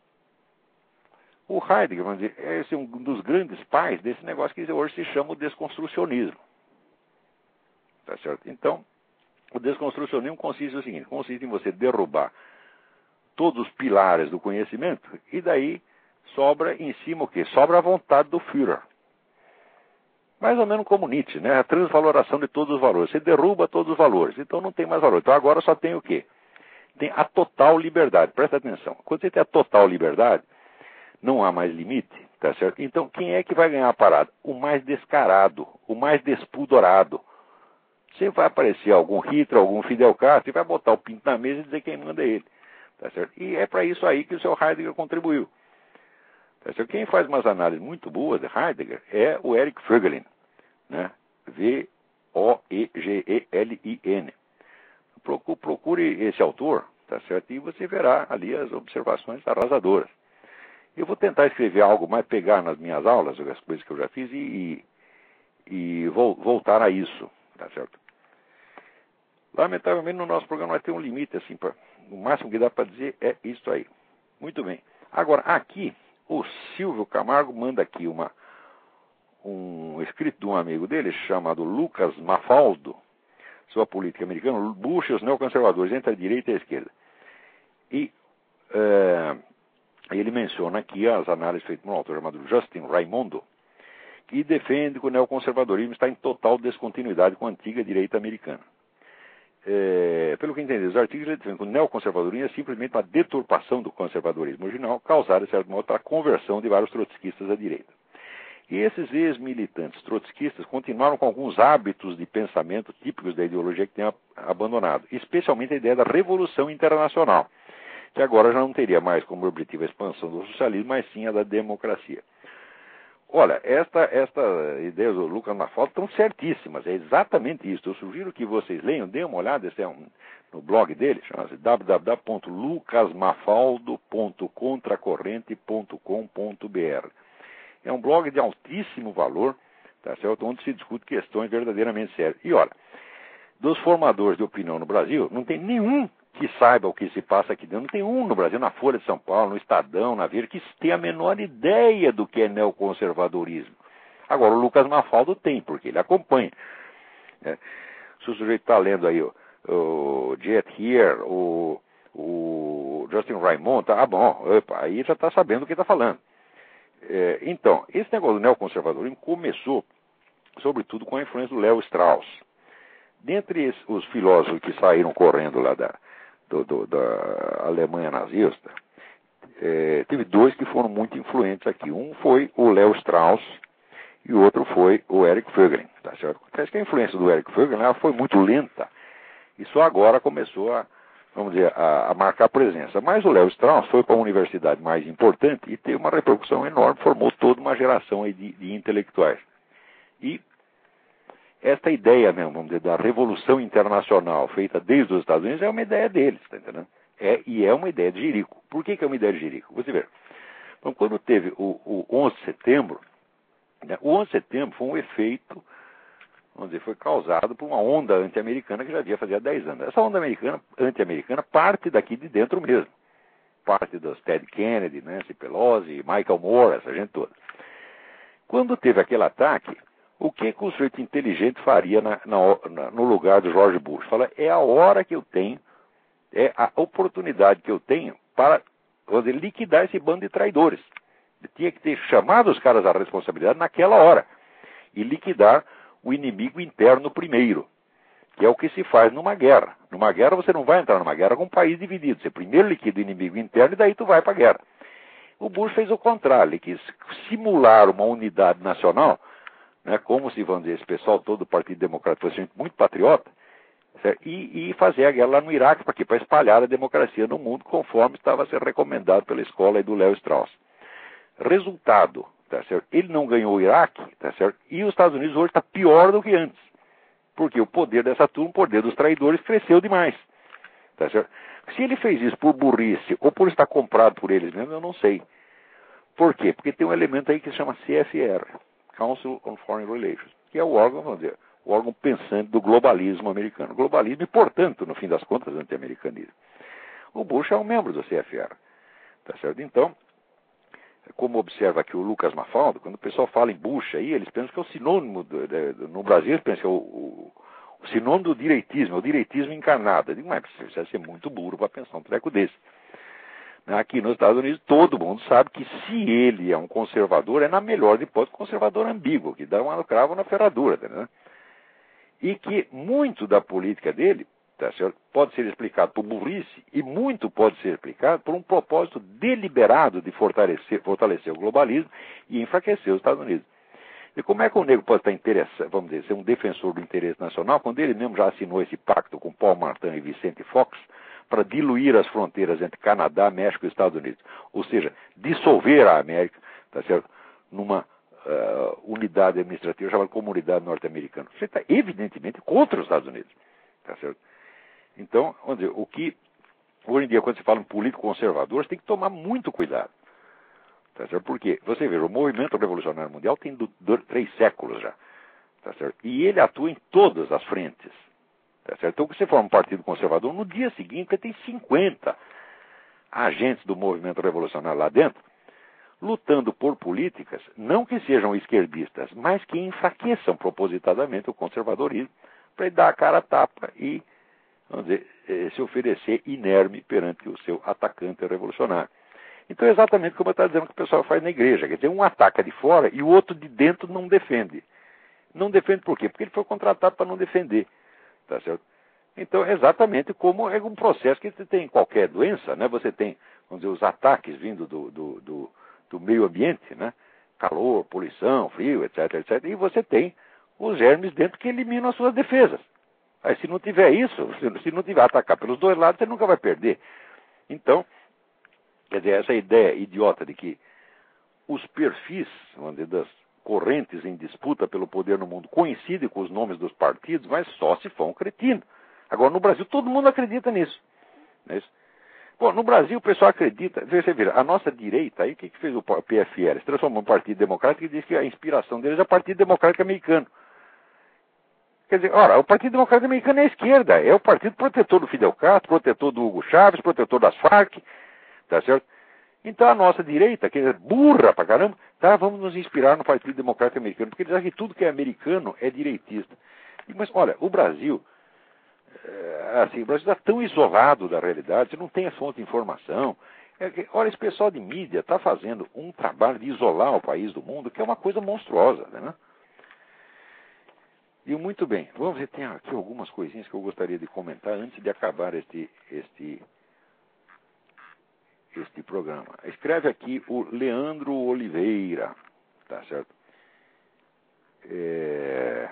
o Heidegger, vamos dizer, é esse um dos grandes pais desse negócio que hoje se chama o desconstrucionismo. Tá certo? Então, o desconstrucionismo consiste no seguinte, consiste em você derrubar todos os pilares do conhecimento e daí sobra em cima o quê? Sobra a vontade do Führer. Mais ou menos como Nietzsche, né? A transvaloração de todos os valores. Você derruba todos os valores, então não tem mais valor. Então agora só tem o quê? Tem a total liberdade. Presta atenção. Quando você tem a total liberdade, não há mais limite, tá certo? Então, quem é que vai ganhar a parada? O mais descarado, o mais despudorado. Sempre vai aparecer algum Hitler, algum Fidel Castro, e vai botar o pinto na mesa e dizer quem manda é ele, tá certo? E é para isso aí que o seu Heidegger contribuiu. Tá certo? Quem faz umas análises muito boas de Heidegger é o Eric Voegelin, né? V O E G E L I N. Procure esse autor, tá certo? E você verá ali as observações arrasadoras. Eu vou tentar escrever algo mais, pegar nas minhas aulas, as coisas que eu já fiz, e, e, e vou, voltar a isso, tá certo? Lamentavelmente, no nosso programa vai ter um limite, assim, pra, o máximo que dá para dizer é isso aí. Muito bem. Agora, aqui, o Silvio Camargo manda aqui uma, um escrito de um amigo dele, chamado Lucas Mafaldo, sobre a política americana, Bush e os neoconservadores, entre a direita e a esquerda. E é, ele menciona aqui as análises feitas por um autor chamado Justin Raimondo, que defende que o neoconservadorismo está em total descontinuidade com a antiga direita americana. É, pelo que entendi, os artigos ele defende que o neoconservadorismo é simplesmente uma deturpação do conservadorismo original, causada, de certo modo, pela conversão de vários trotskistas à direita. E esses ex-militantes trotskistas continuaram com alguns hábitos de pensamento típicos da ideologia que tinham abandonado, especialmente a ideia da revolução internacional, que agora já não teria mais como objetivo a expansão do socialismo, mas sim a da democracia. Olha, esta, esta ideia do Lucas Mafaldo estão certíssimas, é exatamente isso. Eu sugiro que vocês leiam, deem uma olhada, esse é um, no blog dele, chama-se w w w ponto lucas mafaldo ponto contracorrente ponto com ponto b r. É um blog de altíssimo valor, tá certo? Onde se discute questões verdadeiramente sérias. E olha, dos formadores de opinião no Brasil, não tem nenhum que saiba o que se passa aqui dentro. Não tem um no Brasil, na Folha de São Paulo, no Estadão, na Veja, que tenha a menor ideia do que é neoconservadorismo. Agora, o Lucas Mafaldo tem, porque ele acompanha. Né? Se o sujeito está lendo aí o, o Jet Here, o, o Justin Raimondo, tá, ah, bom, opa, aí já está sabendo o que está falando. É, então, esse negócio do neoconservadorismo começou, sobretudo, com a influência do Léo Strauss. Dentre esses, os filósofos que saíram correndo lá da, do, do, da Alemanha nazista, é, teve dois que foram muito influentes aqui. Um foi o Léo Strauss e o outro foi o Eric Voegelin. Tá certo? Parece que a influência do Eric Voegelin ela foi muito lenta e só agora começou a, vamos dizer, a, a marcar presença. Mas o Léo Strauss foi para uma universidade mais importante e teve uma repercussão enorme, formou toda uma geração aí de, de intelectuais. E esta ideia mesmo, vamos dizer, da revolução internacional feita desde os Estados Unidos é uma ideia deles, tá entendendo? É, e é uma ideia de Jerico. Por que, que é uma ideia de Jerico? Você vê. Então, quando teve o, o onze de setembro, né, o onze de setembro foi um efeito, vamos dizer, foi causado por uma onda anti-americana que já havia fazia dez anos. Essa onda americana, anti-americana parte daqui de dentro mesmo. Parte dos Ted Kennedy, Nancy Pelosi, Michael Moore, essa gente toda. Quando teve aquele ataque, o que, que o sujeito inteligente faria na, na, no lugar do George Bush? Fala, é a hora que eu tenho, é a oportunidade que eu tenho para dizer, liquidar esse bando de traidores. Eu tinha que ter chamado os caras à responsabilidade naquela hora e liquidar o inimigo interno primeiro, que é o que se faz numa guerra. Numa guerra você não vai entrar numa guerra com um país dividido. Você primeiro liquida o inimigo interno e daí tu vai para a guerra. O Bush fez o contrário, ele quis simular uma unidade nacional, né, como se, vamos dizer, esse pessoal todo do Partido Democrático fosse muito patriota, e, e fazer a guerra lá no Iraque, para quê? Para espalhar a democracia no mundo, conforme estava a ser recomendado pela escola aí do Léo Strauss. Resultado, tá certo? Ele não ganhou o Iraque, tá certo? E os Estados Unidos hoje está pior do que antes, porque o poder dessa turma, o poder dos traidores, cresceu demais, tá certo? Se ele fez isso por burrice ou por estar comprado por eles mesmos, eu não sei. Por quê? Porque tem um elemento aí que se chama C F R, Council on Foreign Relations, que é o órgão, vamos dizer, o órgão pensante do globalismo americano. Globalismo e, portanto, no fim das contas, anti-americanismo. O Bush é um membro do C F R, tá certo? Então, como observa aqui o Lucas Mafaldo, quando o pessoal fala em Bush aí, eles pensam que é o sinônimo, do, de, no Brasil, eles pensam que é o, o, o sinônimo do direitismo, é o direitismo encarnado. Eu digo, mas você precisa ser muito burro para pensar um treco desse. Aqui nos Estados Unidos, todo mundo sabe que se ele é um conservador, é na melhor hipótese conservador ambíguo, que dá um cravo na ferradura, né? E que muito da política dele, tá certo, pode ser explicado por burrice e muito pode ser explicado por um propósito deliberado de fortalecer, fortalecer o globalismo e enfraquecer os Estados Unidos. E como é que o negro pode estar interessado, vamos dizer, ser um defensor do interesse nacional, quando ele mesmo já assinou esse pacto com Paul Martin e Vicente Fox, para diluir as fronteiras entre Canadá, México e Estados Unidos. Ou seja, dissolver a América, tá certo, numa uh, unidade administrativa chamada Comunidade Norte-Americana. Você está evidentemente contra os Estados Unidos. Tá certo? Então, vamos dizer, o que hoje em dia, quando se fala em político conservador, você tem que tomar muito cuidado. Tá certo? Porque, você veja, o movimento revolucionário mundial tem do, do, três séculos já. Tá certo? E ele atua em todas as frentes. Tá certo? Então, se você for um partido conservador, no dia seguinte você tem cinquenta agentes do movimento revolucionário lá dentro, lutando por políticas, não que sejam esquerdistas, mas que enfraqueçam propositadamente o conservadorismo, para ele dar a cara a tapa e, vamos dizer, se oferecer inerme perante o seu atacante revolucionário. Então é exatamente como eu estava dizendo que o pessoal faz na igreja, quer dizer, um ataca de fora e o outro de dentro não defende. Não defende por quê? Porque ele foi contratado para não defender. Tá certo? Então, é exatamente como é um processo que você tem em qualquer doença, né? Você tem, vamos dizer, os ataques vindo do, do, do, do meio ambiente, né? Calor, poluição, frio, etc, etcétera. E você tem os germes dentro que eliminam as suas defesas. Aí, se não tiver isso, se não tiver atacar pelos dois lados, você nunca vai perder. Então, quer dizer, essa ideia idiota de que os perfis, vamos dizer, das correntes em disputa pelo poder no mundo coincidem com os nomes dos partidos, mas só se for um cretino. Agora, no Brasil, todo mundo acredita nisso. Não é isso? Bom, no Brasil, o pessoal acredita. Você vê, a nossa direita, aí, o que, que fez o P F L? Se transformou em um partido democrático e diz que a inspiração deles é o Partido Democrático Americano. Quer dizer, ora, o Partido Democrático Americano é a esquerda, é o partido protetor do Fidel Castro, protetor do Hugo Chávez, protetor das Farc, tá certo? Então a nossa direita, que é burra pra caramba, tá, vamos nos inspirar no Partido Democrático Americano, porque eles acham que tudo que é americano é direitista. Mas, olha, o Brasil, é, assim, o Brasil está tão isolado da realidade, você não tem a fonte de informação. É que, olha, esse pessoal de mídia está fazendo um trabalho de isolar o país do mundo, que é uma coisa monstruosa, né? E muito bem, vamos ver, tem aqui algumas coisinhas que eu gostaria de comentar antes de acabar este, este, este programa. Escreve aqui o Leandro Oliveira, tá certo? É...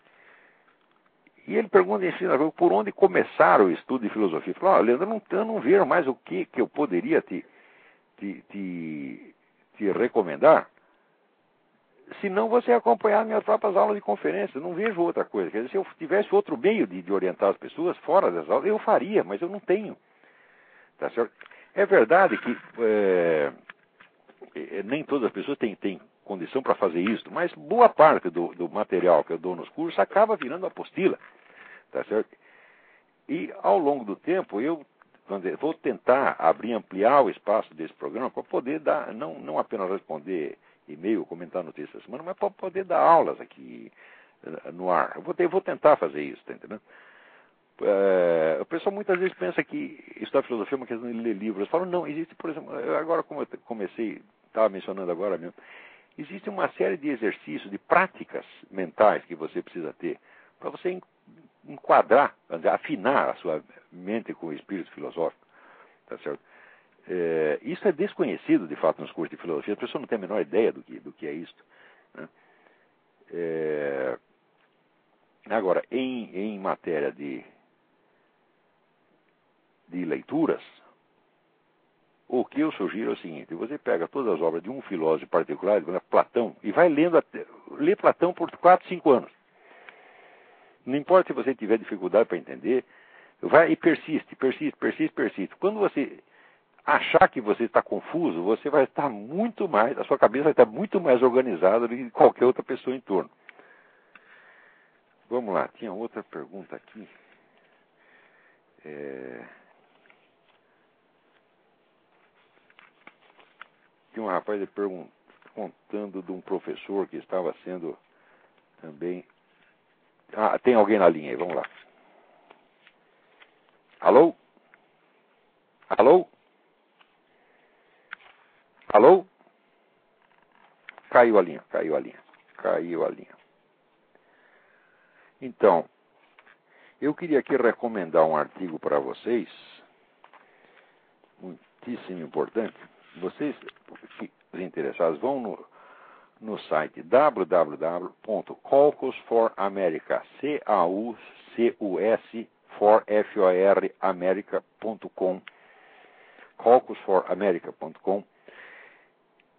E ele pergunta em cima, por onde começar o estudo de filosofia? Ele falou, ah, Leandro, eu não, eu não vejo mais o que, que eu poderia te, te, te, te recomendar, se não você acompanhar minhas próprias aulas de conferência. Não vejo outra coisa. Quer dizer, se eu tivesse outro meio de, de orientar as pessoas fora das aulas, eu faria, mas eu não tenho. Tá certo? É verdade que é, nem todas as pessoas têm, têm condição para fazer isso, mas boa parte do, do material que eu dou nos cursos acaba virando apostila. Tá certo? E ao longo do tempo eu vou tentar abrir, ampliar o espaço desse programa para poder dar, não, não apenas responder e-mail, comentar notícias da semana, mas para poder dar aulas aqui no ar. Eu vou, ter, vou tentar fazer isso, tá entendendo? É, o pessoal muitas vezes pensa que estudar filosofia é uma questão de ler livros. Eu falo, não, existe, por exemplo, agora como eu comecei, estava mencionando agora mesmo, existe uma série de exercícios, de práticas mentais que você precisa ter para você enquadrar, afinar a sua mente com o espírito filosófico, tá certo? É, isso é desconhecido, de fato, nos cursos de filosofia. A pessoa não tem a menor ideia do que, do que é isso. Né? É, agora, em, em matéria de, de leituras, o que eu sugiro é o seguinte: você pega todas as obras de um filósofo particular, Platão, e vai lendo até, lê Platão por quatro, cinco anos. Não importa se você tiver dificuldade para entender, vai e persiste, persiste, persiste, persiste. Quando você achar que você está confuso, você vai estar muito mais, a sua cabeça vai estar muito mais organizada do que qualquer outra pessoa em torno. Vamos lá, tinha outra pergunta aqui. É... Tinha um rapaz contando de um professor que estava sendo também... Ah, tem alguém na linha aí, vamos lá. Alô? Alô? Alô? Caiu a linha, caiu a linha, caiu a linha. Então, eu queria aqui recomendar um artigo para vocês, muitíssimo importante. Vocês, que interessados, vão no, no site w w w ponto caucus for America, C A U C U S for F O R America ponto com, caucus for America ponto com.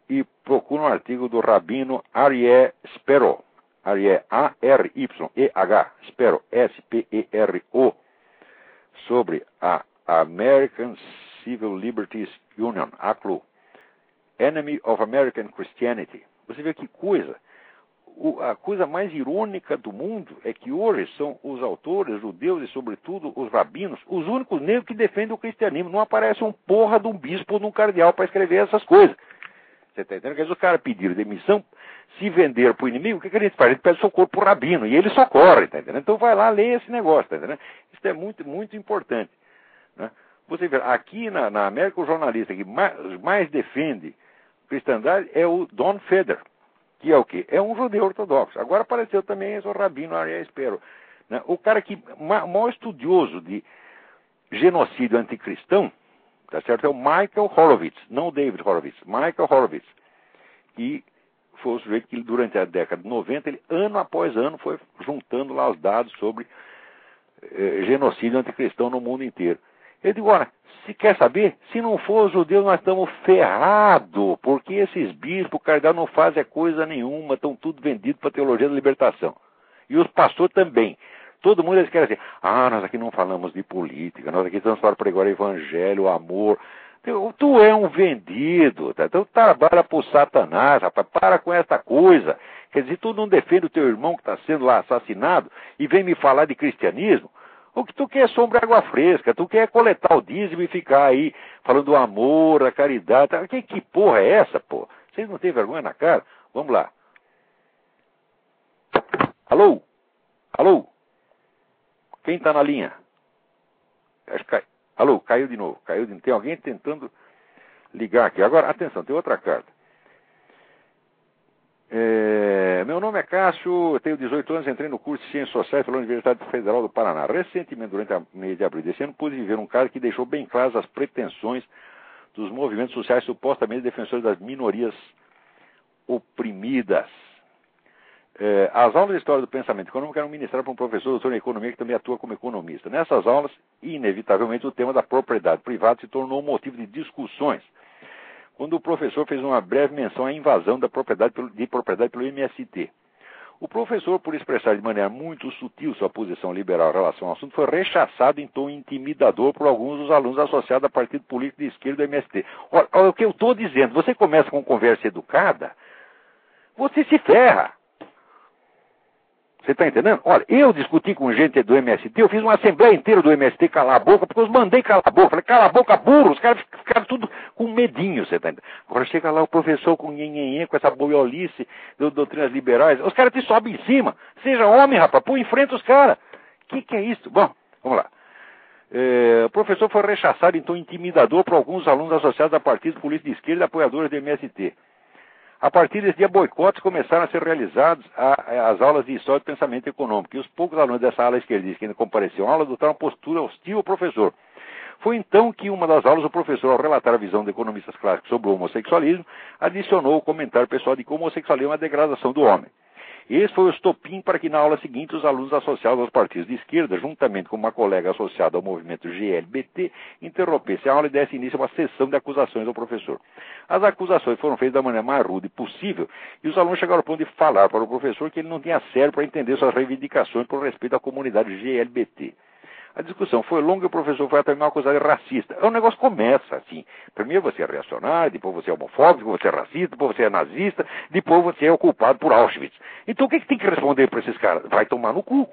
e procura um artigo do rabino Aryeh Spero, Aryeh, A R Y E H, Spero, S P E R O, sobre a American Civil Liberties Union, A C L U, Enemy of American Christianity. Você vê que coisa. O, a coisa mais irônica do mundo é que hoje são os autores judeus e, sobretudo, os rabinos, os únicos negros que defendem o cristianismo. Não aparece um porra de um bispo ou de um cardeal para escrever essas coisas. Você está entendendo? Quer dizer, os caras pediram demissão, se vender para o inimigo, o que, que a gente faz? A gente pede socorro para o rabino e ele socorre, está entendendo? Então vai lá ler esse negócio, está entendendo? Isso é muito, muito importante. Né? Você vê, aqui na, na América, o jornalista que mais, mais defende cristandade é o Don Feder, que é o quê? É um judeu ortodoxo. Agora apareceu também esse rabino Aryeh Spero. Né? O cara que, ma, maior estudioso de genocídio anticristão, tá certo? É o Michael Horowitz, não o David Horowitz, Michael Horowitz, que foi o sujeito que durante a década de noventa, ele ano após ano foi juntando lá os dados sobre eh, genocídio anticristão no mundo inteiro. Eu digo, olha, se quer saber, se não for os judeus, nós estamos ferrados, porque esses bispos, o cardeal não fazem coisa nenhuma, estão tudo vendidos para a teologia da libertação. E os pastores também. Todo mundo eles querem dizer, ah, nós aqui não falamos de política, nós aqui estamos para pregar o evangelho, o amor. Tu, tu é um vendido, tá? Então trabalha para o Satanás, rapaz, para com essa coisa. Quer dizer, tu não defende o teu irmão que está sendo lá assassinado e vem me falar de cristianismo? O que tu quer é sombra e água fresca, tu quer coletar o dízimo e ficar aí falando do amor, a caridade. Tá? Que, que porra é essa, pô? Vocês não têm vergonha na cara? Vamos lá. Alô? Alô? Quem está na linha? Acho que cai... Alô, caiu de novo. Caiu de... Tem alguém tentando ligar aqui. Agora, atenção, tem outra carta. É... Meu nome é Cássio, eu tenho dezoito anos, entrei no curso de Ciências Sociais pela Universidade Federal do Paraná. Recentemente, durante o mês de abril desse ano, pude viver um caso que deixou bem claras as pretensões dos movimentos sociais supostamente defensores das minorias oprimidas. É, as aulas de História do Pensamento Econômico eram ministradas por um professor doutor em Economia que também atua como economista. Nessas aulas, inevitavelmente, o tema da propriedade privada se tornou um motivo de discussões, quando o professor fez uma breve menção à invasão da propriedade de propriedade pelo M S T. O professor, por expressar de maneira muito sutil sua posição liberal em relação ao assunto, foi rechaçado em tom intimidador por alguns dos alunos associados ao partido político de esquerda do M S T. Olha, olha o que eu estou dizendo, você começa com conversa educada, você se ferra. Você está entendendo? Olha, eu discuti com gente do M S T, eu fiz uma assembleia inteira do M S T calar a boca, porque eu os mandei calar a boca. Falei, cala a boca, burro, os caras ficaram tudo com medinho, você está entendendo? Agora chega lá o professor com nhenhenhen, com essa boiolice de doutrinas liberais, os caras te sobem em cima. Seja homem, rapaz, põe em frente os caras. O que, que é isso? Bom, vamos lá. É, o professor foi rechaçado em tom intimidador por alguns alunos associados a partidos políticos de esquerda e apoiadores do M S T. A partir desse dia, boicotes começaram a ser realizados às aulas de História do Pensamento Econômico, e os poucos alunos dessa ala esquerdista que ainda compareciam à aula adotaram uma postura hostil ao professor. Foi então que, em uma das aulas, o professor, ao relatar a visão de economistas clássicos sobre o homossexualismo, adicionou o comentário pessoal de que o homossexualismo é uma degradação do homem. Esse foi o estopim para que, na aula seguinte, os alunos associados aos partidos de esquerda, juntamente com uma colega associada ao movimento G L B T, interrompessem a aula e dessem início a uma sessão de acusações ao professor. As acusações foram feitas da maneira mais rude possível, e os alunos chegaram ao ponto de falar para o professor que ele não tinha cérebro para entender suas reivindicações por respeito à comunidade G L B T. A discussão foi longa e o professor foi até me acusar de racista. O negócio começa assim. Primeiro você é reacionário, depois você é homofóbico, depois você é racista, depois você é nazista, depois você é o culpado por Auschwitz. Então o que, que tem que responder para esses caras? Vai tomar no cu.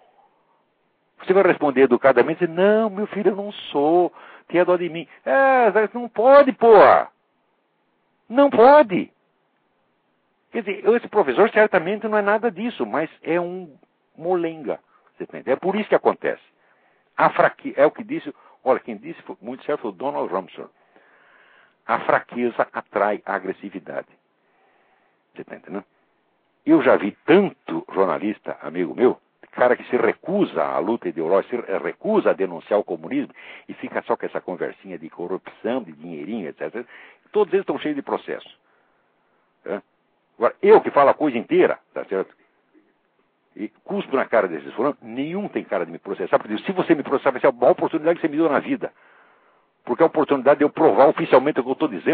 Você vai responder educadamente, não, meu filho, eu não sou, tenha dó de mim. É, não pode, porra. Não pode. Quer dizer, esse professor certamente não é nada disso, mas é um molenga. Você entende? É por isso que acontece. A fraqueza, é o que disse, olha, quem disse foi muito certo foi o Donald Rumsfeld. A fraqueza atrai a agressividade. Você está entendendo? Eu já vi tanto jornalista, amigo meu, cara que se recusa à luta ideológica, se recusa a denunciar o comunismo e fica só com essa conversinha de corrupção, de dinheirinho, etcétera. Todos eles estão cheios de processo. É? Agora, eu que falo a coisa inteira, tá certo? E cuspo na cara desses fulanos, nenhum tem cara de me processar, porque se você me processar, vai ser a maior oportunidade que você me deu na vida. Porque a oportunidade de eu provar oficialmente o que eu estou dizendo,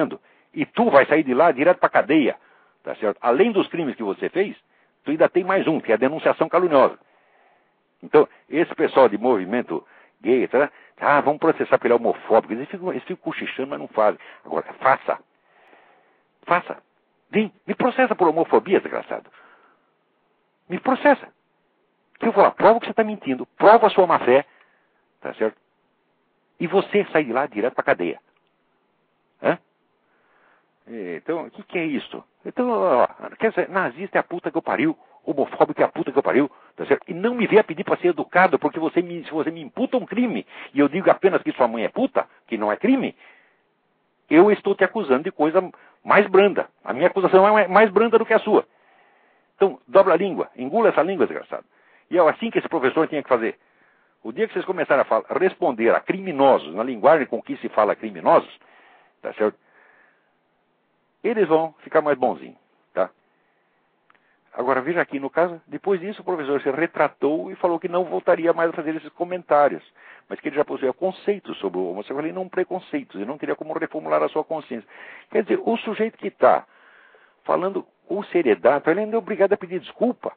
E tu vai sair de lá direto pra cadeia, tá certo? Além dos crimes que você fez, tu ainda tem mais um, que é a denunciação caluniosa. Então, esse pessoal de movimento gay, tá? Ah, vamos processar pelo homofóbico. Eles ficam, eles ficam cochichando, mas não fazem. Agora, faça. Faça. Vem, me processa por homofobia, desgraçado. Me processa. Que eu vou lá, prova que você está mentindo, prova a sua má-fé, tá certo? E você sai de lá direto para a cadeia. Hã? Então, o que, que é isso? Então, ó, quer dizer, nazista é a puta que eu pariu, homofóbico é a puta que eu pariu, tá certo? E não me venha pedir para ser educado, porque você me, se você me imputa um crime, e eu digo apenas que sua mãe é puta, que não é crime, eu estou te acusando de coisa mais branda. A minha acusação é mais branda do que a sua. Então, dobra a língua, engula essa língua, desgraçado. E é assim que esse professor tinha que fazer. O dia que vocês começarem a falar, responder a criminosos, na linguagem com que se fala criminosos, tá certo? Eles vão ficar mais bonzinhos, tá? Agora, veja aqui, no caso, depois disso, o professor se retratou e falou que não voltaria mais a fazer esses comentários, mas que ele já possuía conceitos sobre o homossexualismo e não preconceitos, e não teria como reformular a sua consciência. Quer dizer, o sujeito que está falando com seriedade, ele ainda é obrigado a pedir desculpa.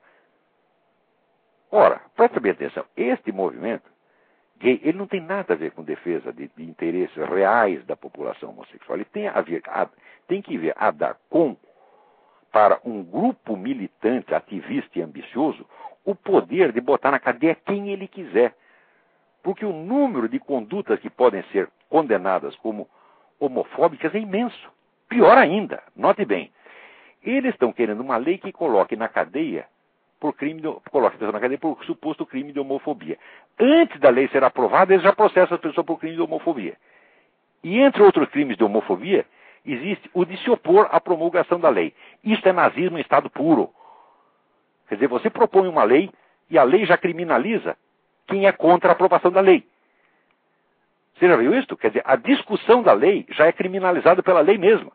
Ora, preste bem atenção, este movimento gay, ele não tem nada a ver com defesa de, de interesses reais da população homossexual. Ele tem, a ver, a, tem que ver a dar com, para um grupo militante, ativista e ambicioso, o poder de botar na cadeia quem ele quiser. Porque o número de condutas que podem ser condenadas como homofóbicas é imenso. Pior ainda, note bem, eles estão querendo uma lei que coloque na cadeia por crime de, coloque a pessoa na cadeia por suposto crime de homofobia. Antes da lei ser aprovada, eles já processam a pessoa por crime de homofobia. E entre outros crimes de homofobia, existe o de se opor à promulgação da lei. Isso é nazismo em estado puro. Quer dizer, você propõe uma lei e a lei já criminaliza quem é contra a aprovação da lei. Você já viu isso? Quer dizer, a discussão da lei já é criminalizada pela lei mesma.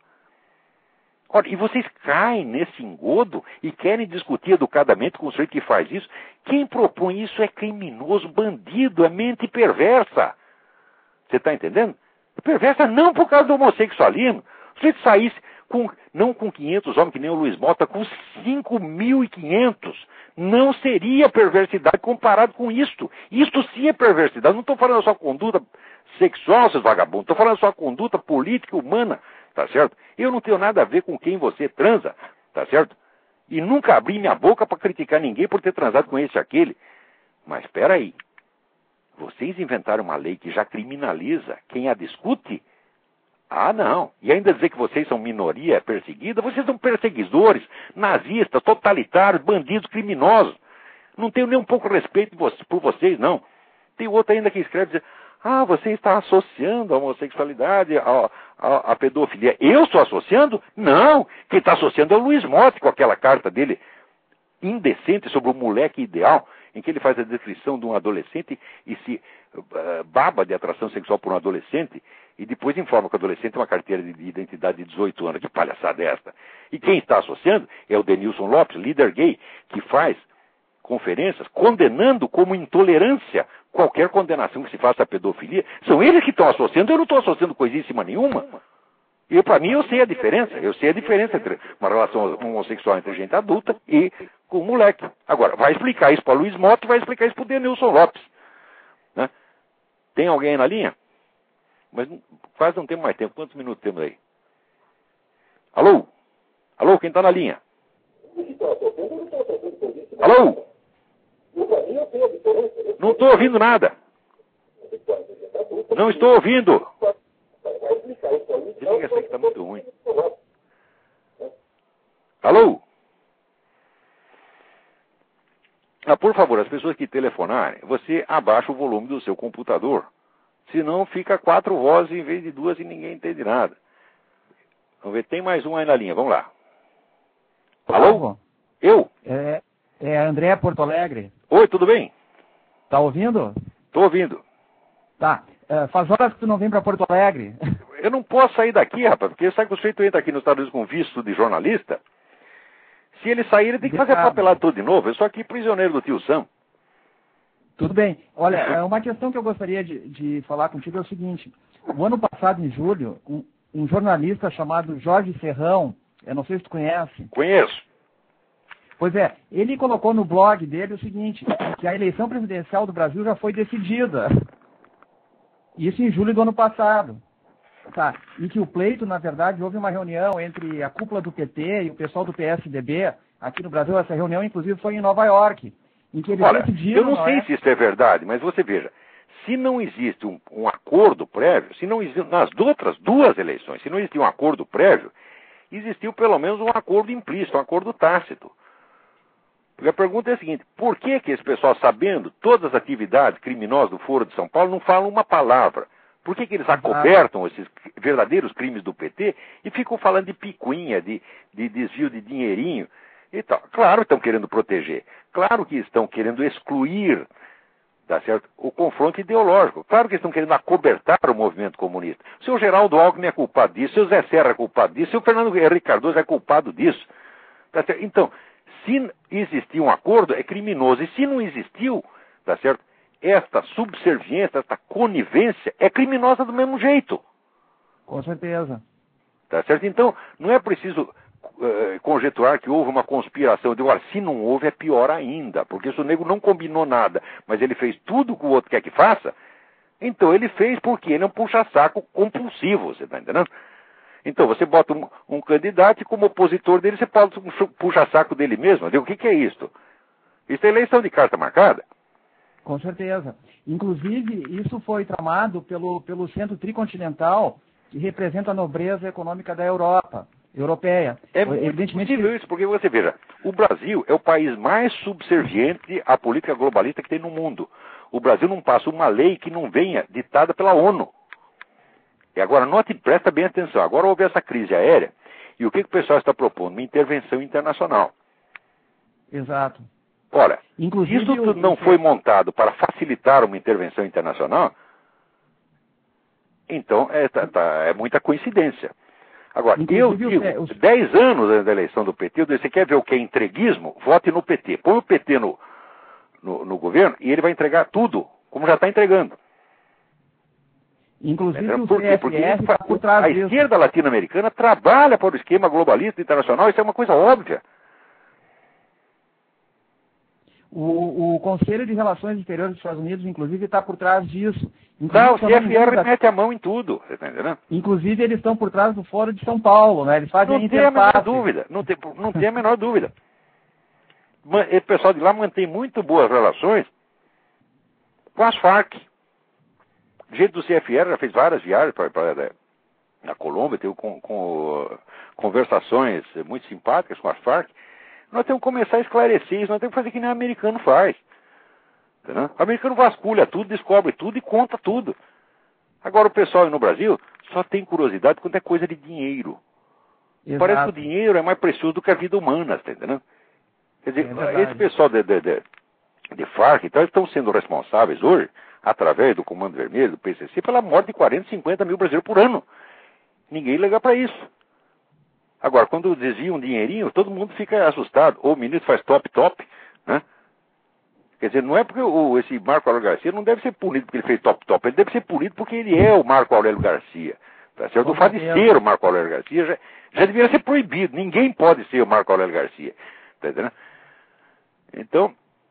Ora, e vocês caem nesse engodo e querem discutir educadamente com o sujeito que faz isso? Quem propõe isso é criminoso, bandido, é mente perversa. Você está entendendo? Perversa não por causa do homossexualismo. Se sujeito saísse com, não com quinhentos homens, que nem o Luiz Mota, com cinco mil e quinhentos, não seria perversidade comparado com isto. Isto sim é perversidade. Não estou falando da sua conduta sexual, seus vagabundos. Estou falando da sua conduta política e humana. Tá certo? Eu não tenho nada a ver com quem você transa, tá certo? E nunca abri minha boca para criticar ninguém por ter transado com esse ou aquele. Mas espera aí. Vocês inventaram uma lei que já criminaliza quem a discute? Ah, não. E ainda dizer que vocês são minoria perseguida? Vocês são perseguidores, nazistas, totalitários, bandidos, criminosos. Não tenho nem um pouco respeito por vocês, não. Tem outro ainda que escreve dizer, ah, você está associando a homossexualidade à, à, à pedofilia. Eu estou associando? Não. Quem está associando é o Luiz Motti com aquela carta dele indecente sobre o moleque ideal, em que ele faz a descrição de um adolescente e se uh, baba de atração sexual por um adolescente e depois informa que o adolescente tem uma carteira de identidade de dezoito anos. Que palhaçada é esta? E quem está associando é o Denilson Lopes, líder gay, que faz conferências condenando como intolerância qualquer condenação que se faça à pedofilia. São eles que estão associando, eu não estou associando coisíssima nenhuma. E para mim eu sei a diferença, eu sei a diferença entre uma relação homossexual entre gente adulta e com moleque. Agora, vai explicar isso para o Luiz Mota, vai explicar isso para o Denilson Lopes. Né? Tem alguém aí na linha? Mas quase não temos mais tempo. Quantos minutos temos aí? Alô? Alô, quem está na linha? Alô? Não estou ouvindo nada. Não estou ouvindo. Desliga essa aqui, está muito ruim. Alô? Ah, por favor, as pessoas que telefonarem, você abaixa o volume do seu computador. Senão fica quatro vozes em vez de duas e ninguém entende nada. Vamos ver, tem mais um aí na linha, vamos lá. Alô? Eu? É, é André, Porto Alegre. Oi, tudo bem? Tá ouvindo? Tô ouvindo. Tá. É, faz horas que tu não vem para Porto Alegre. Eu não posso sair daqui, rapaz, porque sabe que o sujeito entra aqui nos Estados Unidos com visto de jornalista. Se ele sair, ele tem que fazer a papelada tudo de novo. Eu sou aqui prisioneiro do tio Sam. Tudo bem. Olha, uma questão que eu gostaria de, de falar contigo é o seguinte. O ano passado, em julho, um, um jornalista chamado Jorge Serrão, eu não sei se tu conhece. Conheço. Pois é, ele colocou no blog dele o seguinte, que a eleição presidencial do Brasil já foi decidida. Isso em julho do ano passado. Tá. E que o pleito, na verdade, houve uma reunião entre a cúpula do P T e o pessoal do P S D B aqui no Brasil. Essa reunião, inclusive, foi em Nova York. Em que eles Olha, decidiram, eu não, não sei é? se isso é verdade, mas você veja, se não existe um, um acordo prévio, se não existe, nas outras duas eleições, se não existia um acordo prévio, existiu pelo menos um acordo implícito, um acordo tácito. Porque a pergunta é a seguinte, por que que esse pessoal, sabendo todas as atividades criminosas do Foro de São Paulo, não falam uma palavra? Por que que eles acobertam esses verdadeiros crimes do P T e ficam falando de picuinha, de, de desvio de dinheirinho e tal? Claro que estão querendo proteger, claro que estão querendo excluir, tá certo, o confronto ideológico, claro que estão querendo acobertar o movimento comunista. O seu Geraldo Alckmin é culpado disso, o seu Zé Serra é culpado disso, o seu Fernando Henrique Cardoso é culpado disso. Tá certo? Então, se existia um acordo, é criminoso, e se não existiu, tá certo? Esta subserviência, esta conivência é criminosa do mesmo jeito. Com certeza. Tá certo? Então, não é preciso uh, conjecturar que houve uma conspiração. Eu digo, olha, se não houve é pior ainda, porque se o nego não combinou nada, mas ele fez tudo o que o outro quer que faça, então ele fez porque ele é um puxa-saco compulsivo, você está entendendo? Então, você bota um, um candidato e como opositor dele, você pode um puxa-saco dele mesmo. Eu digo, o que, que é isto? Isso é eleição de carta marcada? Com certeza. Inclusive, isso foi tramado pelo, pelo Centro Tricontinental, que representa a nobreza econômica da Europa, europeia. É evidentemente possível isso, porque você veja, o Brasil é o país mais subserviente à política globalista que tem no mundo. O Brasil não passa uma lei que não venha ditada pela ONU. E agora, note, presta bem atenção, agora houve essa crise aérea, e o que, que o pessoal está propondo? Uma intervenção internacional. Exato. Ora, inclusive, isso tudo não foi montado para facilitar uma intervenção internacional, então é, tá, tá, é muita coincidência. Agora, inclusive, eu digo, os... dez anos da eleição do P T, eu digo, você quer ver o que é entreguismo? Vote no P T. Põe o P T no, no, no governo e ele vai entregar tudo, como já está entregando. Inclusive, é, o por C F R está por trás A disso. esquerda latino-americana trabalha para o esquema globalista internacional, isso é uma coisa óbvia. O, o Conselho de Relações Exteriores dos Estados Unidos, inclusive, está por trás disso. Não, o C F R mete a mão em tudo, você está entendendo? Inclusive, eles estão por trás do Fórum de São Paulo, né? Eles fazem não tem a menor dúvida, não tem, não tem a menor dúvida. O pessoal de lá mantém muito boas relações com as Farc. Gente do C F R já fez várias viagens para a Colômbia, teve com, com conversações muito simpáticas com as Farc. Nós temos que começar a esclarecer isso, nós temos que fazer que nem o americano faz. Entendeu? O americano vasculha tudo, descobre tudo e conta tudo. Agora o pessoal aí no Brasil só tem curiosidade quando é coisa de dinheiro. Exato. Parece que o dinheiro é mais precioso do que a vida humana, está entendendo? Quer dizer, é esse pessoal de, de, de, de Farc, então, estão sendo responsáveis hoje, através do Comando Vermelho, do P C C, pela morte de quarenta, cinquenta mil brasileiros por ano. Ninguém liga para isso. Agora, quando desvia um dinheirinho, todo mundo fica assustado. Ou o ministro faz top-top, né? Quer dizer, não é porque o, esse Marco Aurélio Garcia não deve ser punido porque ele fez top-top, ele deve ser punido porque ele é o Marco Aurélio Garcia. Tá certo? O fato de ser o Marco Aurélio Garcia já, já deveria ser proibido. Ninguém pode ser o Marco Aurélio Garcia. Tá entendendo? Então,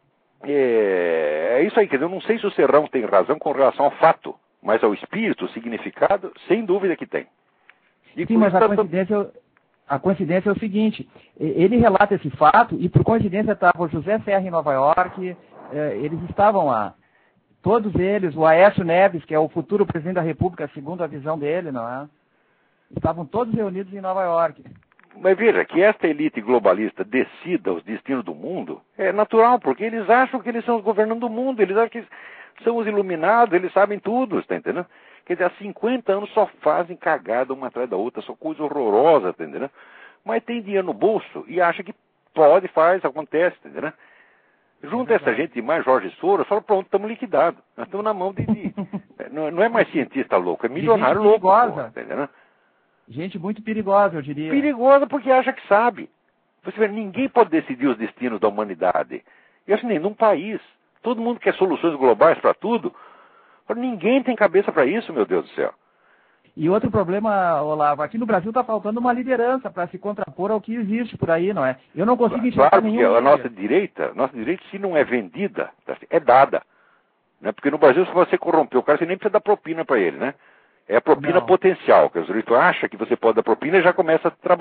é, é isso aí. Quer dizer, eu não sei se o Serrão tem razão com relação ao fato, mas ao espírito, o significado, sem dúvida que tem. E Sim, mas a coincidência... A coincidência é o seguinte, ele relata esse fato e por coincidência estava o José Serra em Nova York, eles estavam lá, todos eles, o Aécio Neves, que é o futuro presidente da República, segundo a visão dele, não é? Estavam todos reunidos em Nova York. Mas veja, que esta elite globalista decida os destinos do mundo é natural, porque eles acham que eles são os governantes do mundo, eles acham que são os iluminados, eles sabem tudo, está entendendo? Quer dizer, há cinquenta anos só fazem cagada uma atrás da outra, só coisa horrorosa, tá entendendo? Mas tem dinheiro no bolso e acha que pode, faz, acontece, tá entendendo? Junta é essa gente mais Jorge Soros, fala, pronto, estamos liquidados. Nós estamos na mão de... de não, não é mais cientista louco, é milionário louco. Porra, tá entendendo? Gente muito perigosa, eu diria. Perigosa porque acha que sabe. Você vê, ninguém pode decidir os destinos da humanidade. E assim, nem num país. Todo mundo quer soluções globais para tudo. Ninguém tem cabeça para isso, meu Deus do céu. E outro problema, Olavo, aqui no Brasil está faltando uma liderança para se contrapor ao que existe por aí, não é? Eu não consigo enxergar claro, nenhum... Claro, porque a nossa direita, nossa direita, se não é vendida, é dada. Né? Porque no Brasil, se você corromper o cara, você nem precisa dar propina para ele, né? É a propina não. potencial, que o sujeito acha que você pode dar propina e já começa a trabalhar.